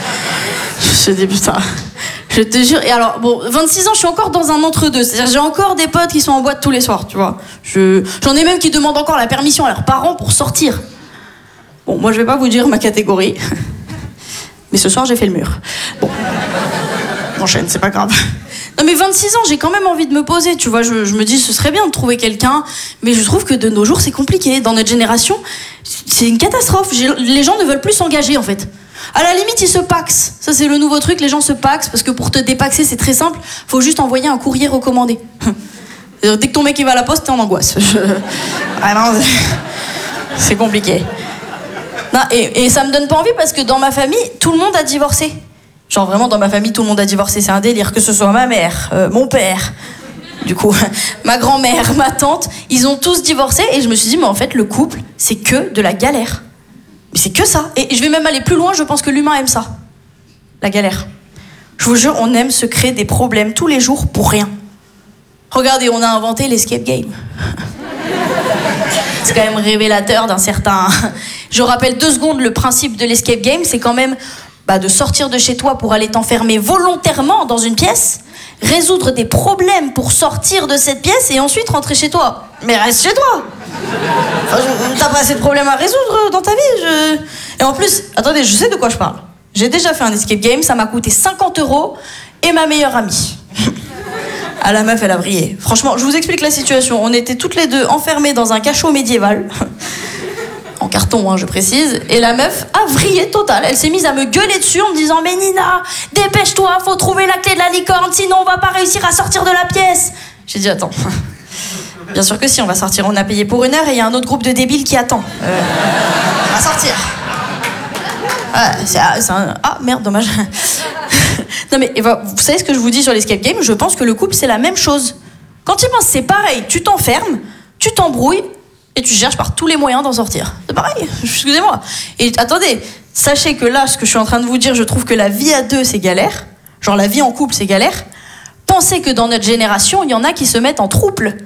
Je me dis, putain, je te jure. Et alors, bon, 26 ans, je suis encore dans un entre-deux. C'est-à-dire, j'ai encore des potes qui sont en boîte tous les soirs, tu vois. J'en ai même qui demandent encore la permission à leurs parents pour sortir. Bon, moi, je vais pas vous dire ma catégorie. Mais ce soir, j'ai fait le mur. Bon. On enchaîne, c'est pas grave. Non mais 26 ans, j'ai quand même envie de me poser, tu vois, je me dis ce serait bien de trouver quelqu'un, mais je trouve que de nos jours c'est compliqué. Dans notre génération, c'est une catastrophe. Les gens ne veulent plus s'engager en fait. À la limite, ils se paxent. Ça c'est le nouveau truc, les gens se paxent, parce que pour te dépaxer c'est très simple, faut juste envoyer un courrier recommandé. Dès que ton mec il va à la poste, t'es en angoisse. Vraiment, c'est compliqué. Non, et ça me donne pas envie parce que dans ma famille, tout le monde a divorcé. Genre vraiment dans ma famille tout le monde a divorcé, c'est un délire, que ce soit ma mère, mon père, du coup ma grand-mère, ma tante, ils ont tous divorcé et je me suis dit mais en fait le couple c'est que de la galère. Mais c'est que ça. Et je vais même aller plus loin, je pense que l'humain aime ça. La galère. Je vous jure, on aime se créer des problèmes tous les jours pour rien. Regardez, on a inventé l'escape game. C'est quand même révélateur d'un certain... Je rappelle 2 secondes le principe de l'escape game, c'est quand même de sortir de chez toi pour aller t'enfermer volontairement dans une pièce, résoudre des problèmes pour sortir de cette pièce et ensuite rentrer chez toi. Mais reste chez toi. Enfin, t'as pas assez de problèmes à résoudre dans ta vie. Et en plus, attendez, je sais de quoi je parle. J'ai déjà fait un escape game, ça m'a coûté 50 € et ma meilleure amie. Ah, la meuf, elle a brillé. Franchement, je vous explique la situation. On était toutes les deux enfermées dans un cachot médiéval. En carton, hein, je précise. Et la meuf a vrillé total. Elle s'est mise à me gueuler dessus en me disant « Mais Nina, dépêche-toi, faut trouver la clé de la licorne, sinon on va pas réussir à sortir de la pièce. » J'ai dit « Attends. Bien sûr que si, on va sortir. On a payé pour 1 heure et il y a un autre groupe de débiles qui attend. On va sortir. » Ah, merde, dommage. Non mais, vous savez ce que je vous dis sur l'escape game? Je pense que le couple, c'est la même chose. Quand tu penses, c'est pareil. Tu t'enfermes, tu t'embrouilles, et tu cherches par tous les moyens d'en sortir. C'est pareil, excusez-moi. Et attendez, sachez que là, ce que je suis en train de vous dire, je trouve que la vie à 2, c'est galère. Genre la vie en couple, c'est galère. Pensez que dans notre génération, il y en a qui se mettent en trouble.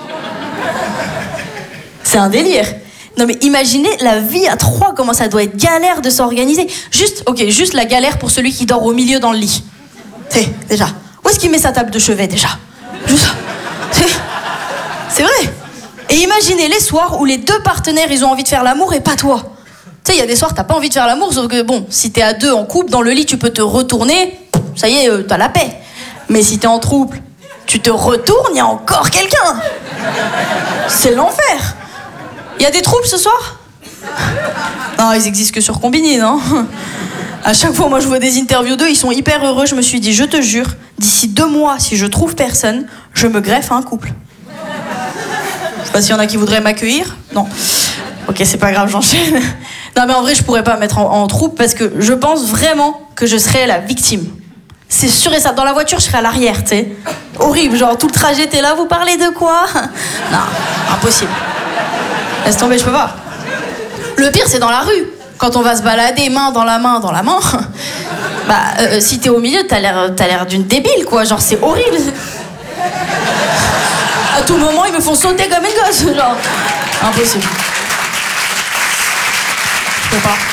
C'est un délire. Non mais imaginez la vie à 3, comment ça doit être galère de s'organiser. Juste la galère pour celui qui dort au milieu dans le lit. Déjà. Où est-ce qu'il met sa table de chevet, déjà? Juste ça. C'est vrai. Et imaginez les soirs où les 2 partenaires, ils ont envie de faire l'amour et pas toi. Tu sais, il y a des soirs, t'as pas envie de faire l'amour, sauf que bon, si t'es à 2 en couple, dans le lit, tu peux te retourner, ça y est, t'as la paix. Mais si t'es en trouble, tu te retournes, il y a encore quelqu'un. C'est l'enfer. Il y a des troubles ce soir? Non, ils existent que sur Combini, non? À chaque fois, moi, je vois des interviews d'eux, ils sont hyper heureux. Je me suis dit, je te jure, d'ici 2 mois, si je trouve personne, je me greffe à un couple. Je sais pas s'il y en a qui voudraient m'accueillir. Non. Ok, c'est pas grave, j'enchaîne. Non, mais en vrai, je pourrais pas me mettre en troupe parce que je pense vraiment que je serais la victime. C'est sûr et ça. Dans la voiture, je serais à l'arrière, tu sais. Horrible, genre tout le trajet, t'es là, vous parlez de quoi? Non, impossible. Laisse tomber, je peux pas. Le pire, c'est dans la rue. Quand on va se balader, main dans la main, si t'es au milieu, t'as l'air d'une débile, quoi. Genre, c'est horrible. À tout moment, ils me font sauter comme une gosse, genre. Impossible. Je peux pas.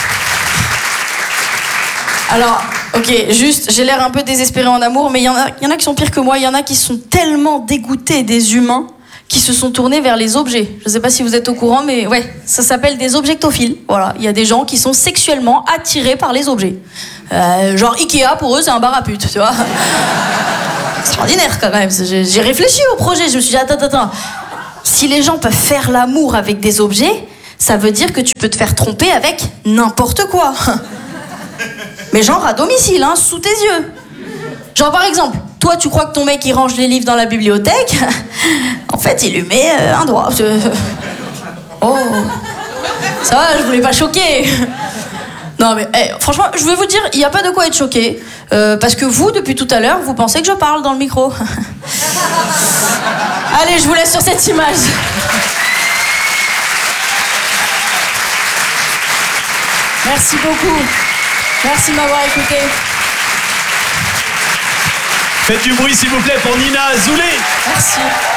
Alors, ok, juste, j'ai l'air un peu désespérée en amour, mais il y en a qui sont pires que moi. Il y en a qui sont tellement dégoûtés des humains qui se sont tournés vers les objets. Je sais pas si vous êtes au courant, mais ouais, ça s'appelle des objectophiles. Voilà, il y a des gens qui sont sexuellement attirés par les objets. Genre Ikea, pour eux, c'est un bar à pute, tu vois. Extraordinaire quand même. J'ai réfléchi au projet, je me suis dit attends. si les gens peuvent faire l'amour avec des objets, ça veut dire que tu peux te faire tromper avec n'importe quoi. Mais genre à domicile, hein, sous tes yeux. Genre par exemple, toi tu crois que ton mec il range les livres dans la bibliothèque, en fait il lui met un doigt. Oh, ça va, je voulais pas choquer. Non mais franchement, je vais vous dire, il n'y a pas de quoi être choqué, parce que vous, depuis tout à l'heure, vous pensez que je parle dans le micro. Allez, je vous laisse sur cette image. Merci beaucoup. Merci de m'avoir écouté. Faites du bruit s'il vous plaît pour Nina Azoulay. Merci.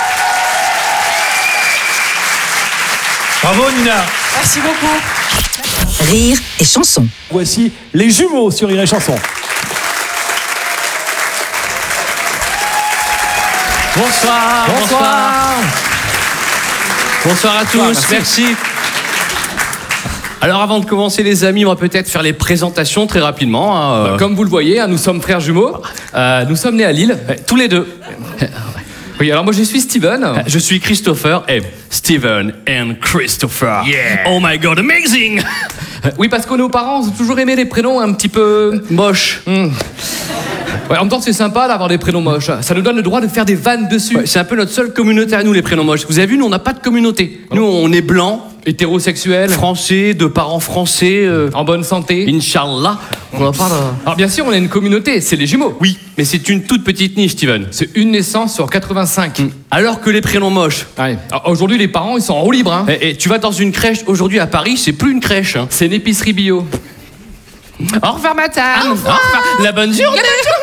Bravo Nina. Merci beaucoup. Rire et chanson. Voici les jumeaux sur Rire et Chanson. Bonsoir. Bonsoir à tous, merci. Alors avant de commencer les amis, on va peut-être faire les présentations très rapidement. Comme vous le voyez, nous sommes frères jumeaux. Nous sommes nés à Lille, tous les deux. Oui, alors moi je suis Steven. Je suis Christopher et Steven and Christopher. Yeah. Oh my god, amazing. Oui, parce que nos parents ont toujours aimé les prénoms un petit peu moches. Ouais, en même temps, c'est sympa d'avoir des prénoms moches. Ça nous donne le droit de faire des vannes dessus. Ouais, c'est un peu notre seule communauté à nous, les prénoms moches. Vous avez vu, nous, on n'a pas de communauté. Nous, on est blancs, hétérosexuels, français, de parents français, en bonne santé. Inch'Allah. On va pas Alors, bien sûr, on a une communauté, c'est les jumeaux. Oui, mais c'est une toute petite niche, Steven. C'est une naissance sur 85. Alors que les prénoms moches. Ouais. Alors, aujourd'hui, les parents, ils sont en roue libre. Hein. Et tu vas dans une crèche aujourd'hui à Paris, c'est plus une crèche. Hein. C'est une épicerie bio. Au revoir, madame. Au revoir. La bonne journée.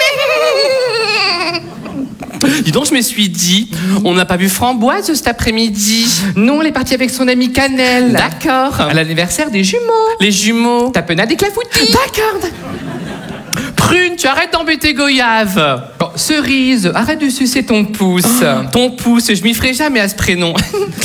Dis donc, je me suis dit, on n'a pas vu Framboise cet après-midi. Non, elle est partie avec son amie Cannelle. D'accord. À l'anniversaire des jumeaux. Les jumeaux. Tapenade et clafoutis. D'accord. Prune, tu arrêtes d'embêter Goyave. Oh, Cerise, arrête de sucer ton pouce. Ton pouce, je m'y ferai jamais à ce prénom.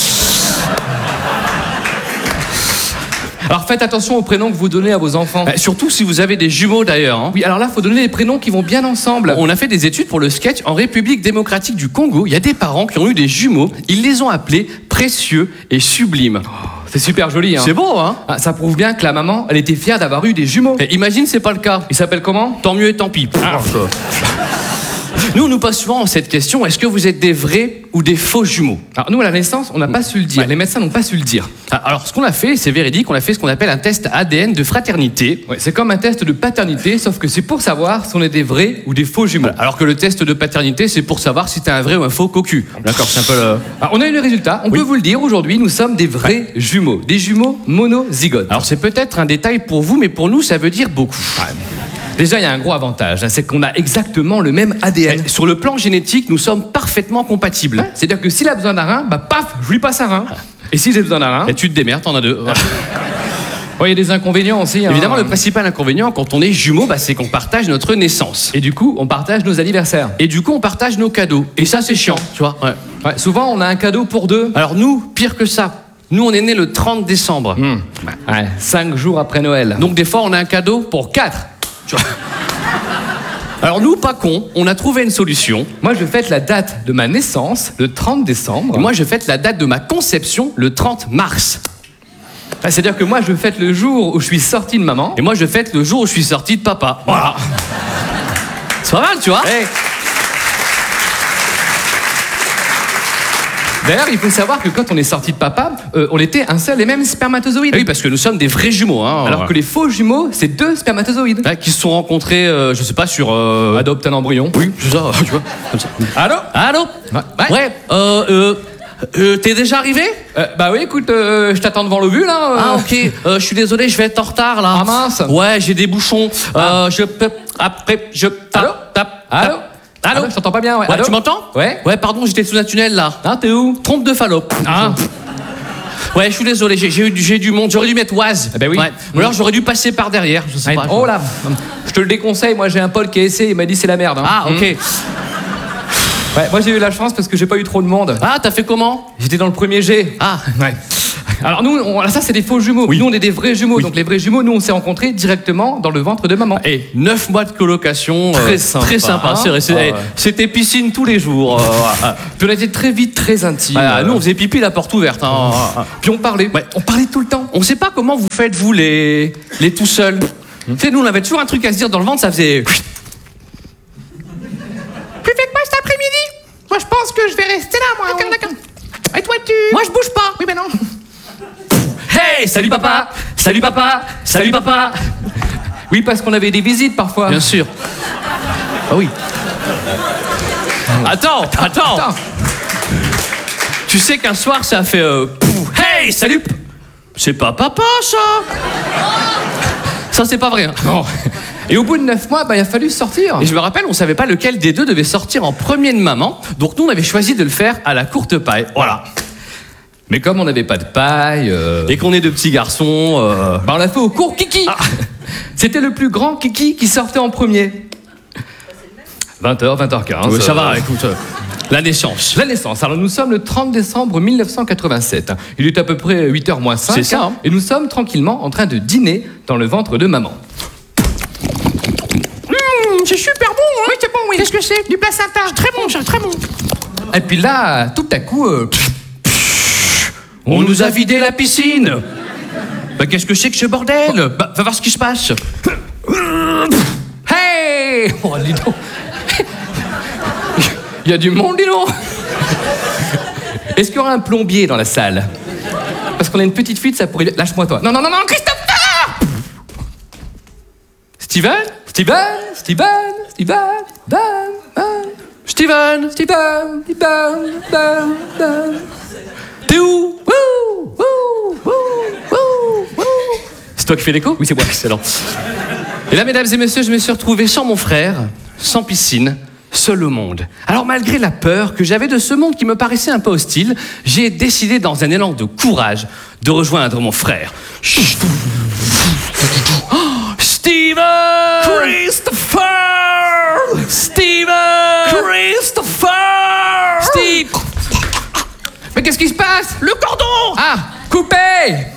Alors faites attention aux prénoms que vous donnez à vos enfants. Surtout si vous avez des jumeaux d'ailleurs. Hein. Oui, alors là, il faut donner des prénoms qui vont bien ensemble. On a fait des études pour le sketch en République démocratique du Congo. Il y a des parents qui ont eu des jumeaux. Ils les ont appelés précieux et sublimes. Oh, c'est super joli. Hein. C'est beau, hein. Ça prouve bien que la maman, elle était fière d'avoir eu des jumeaux. Et imagine, c'est pas le cas. Ils s'appellent comment? Tant mieux et tant pis. Nous, on nous pose souvent cette question, est-ce que vous êtes des vrais ou des faux jumeaux? Alors nous, à la naissance, on n'a pas su le dire. Ouais. Les médecins n'ont pas su le dire. Alors ce qu'on a fait, c'est véridique, on a fait ce qu'on appelle un test ADN de fraternité. Ouais, c'est comme un test de paternité, sauf que c'est pour savoir si on est des vrais ou des faux jumeaux. Alors que le test de paternité, c'est pour savoir si t'es un vrai ou un faux cocu. D'accord, c'est un peu le... Alors, on a eu le résultat, on peut vous le dire, aujourd'hui, nous sommes des vrais jumeaux. Des jumeaux monozygotes. Alors c'est peut-être un détail pour vous, mais pour nous, ça veut dire beaucoup. Ouais. Déjà, il y a un gros avantage, c'est qu'on a exactement le même ADN. Sur le plan génétique, nous sommes parfaitement compatibles. C'est-à-dire que s'il a besoin d'un rein, bah paf, je lui passe un rein. Et si j'ai besoin d'un rein, tu te démerdes, t'en as deux. Il y a des inconvénients aussi. Hein. Évidemment, le principal inconvénient quand on est jumeaux, c'est qu'on partage notre naissance. Et du coup, on partage nos anniversaires. Et du coup, on partage nos cadeaux. Et ça, c'est chiant, tu vois. Ouais. Souvent, on a un cadeau pour deux. Alors nous, pire que ça. Nous, on est nés le 30 décembre. 5 jours après Noël. Donc des fois, on a un cadeau pour 4. Alors nous, pas cons, on a trouvé une solution. Moi, je fête la date de ma naissance, le 30 décembre. Et moi, je fête la date de ma conception, le 30 mars. C'est-à-dire que moi, je fête le jour où je suis sorti de maman. Et moi, je fête le jour où je suis sorti de papa. Voilà. C'est pas mal, tu vois. Hey. D'ailleurs, il faut savoir que quand on est sorti de papa, on était un seul et même spermatozoïde. Oui, parce que nous sommes des vrais jumeaux. Hein, alors que les faux jumeaux, c'est 2 spermatozoïdes. Qui se sont rencontrés, je sais pas, sur Adopte un embryon. Oui, c'est ça, tu vois, comme ça. Allô Ouais, t'es déjà arrivé? Bah oui, écoute, je t'attends devant le but, là. Ah, ok, je suis désolé, je vais être en retard, là. Ah mince. Ouais, j'ai des bouchons. Je peux... Après, je... Allô, je t'entends pas bien, ouais. Tu m'entends? Ouais, pardon, j'étais sous un tunnel, là. Ah, t'es où? Trompe de Fallope. Ah. Ouais, je suis désolé, j'ai du monde. J'aurais dû mettre Oise. Ben oui. Ouais. Ou alors j'aurais dû passer par derrière, je sais pas. Oh là, je te le déconseille, moi j'ai un pote qui a essayé, il m'a dit c'est la merde. Hein. Ah, ok. Ouais, moi j'ai eu la chance parce que j'ai pas eu trop de monde. Ah, t'as fait comment? J'étais dans le premier G. Ah, ouais. Alors nous, ça c'est des faux jumeaux. Oui. Nous on est des vrais jumeaux. Oui. Donc les vrais jumeaux, nous on s'est rencontrés directement dans le ventre de maman. Et 9 mois de colocation. Très sympa. Très sympa. C'était piscine tous les jours. Puis on était très vite très intimes. Nous on faisait pipi la porte ouverte. Puis on parlait. Ouais, on parlait tout le temps. On sait pas comment vous faites vous les tout seuls. Tu sais, nous on avait toujours un truc à se dire dans le ventre, ça faisait... Tu fais quoi cet après-midi? Moi je pense que je vais rester là, moi. D'accord. Et toi tu... Moi je bouge pas. Oui mais non. Hey, salut papa. Salut papa. Salut papa. Oui, parce qu'on avait des visites parfois. Bien sûr. Ah oui. Attends. Tu sais qu'un soir ça a fait... Hey, salut. C'est pas papa ça. Ça c'est pas vrai. Hein. Non. Et au bout de 9 mois, il a fallu sortir. Et je me rappelle, on savait pas lequel des deux devait sortir en premier de maman. Donc nous, on avait choisi de le faire à la courte paille. Voilà. Mais comme on n'avait pas de paille... Et qu'on est de petits garçons... on l'a fait au court kiki. C'était le plus grand kiki qui sortait en premier. 20h, 20h15. Ouais, ça va, écoute... La naissance. Alors nous sommes le 30 décembre 1987. Il est à peu près 8h moins 5. C'est ça. Hein. Et nous sommes tranquillement en train de dîner dans le ventre de maman. C'est super bon, hein? Oui, c'est bon, oui. Qu'est-ce que c'est? Du placenta. Très bon, ça, très bon. Et puis là, tout à coup... on nous a vidé la piscine. Qu'est-ce que c'est que ce bordel? Va voir ce qui se passe. Hey! Oh, dis donc. Il y a du monde, dis donc. Est-ce qu'il y aura un plombier dans la salle? Parce qu'on a une petite fuite, ça pourrait... Lâche-moi, toi. Non, Christophe! Steven. T'es où? C'est toi qui fais l'écho? Oui, c'est moi. Excellent. Et là, mesdames et messieurs, je me suis retrouvé sans mon frère, sans piscine, seul au monde. Alors, malgré la peur que j'avais de ce monde qui me paraissait un peu hostile, j'ai décidé, dans un élan de courage, de rejoindre mon frère. Steven! Christopher! Steve! Mais qu'est-ce qui se passe? Le cordon! Ah, coupé!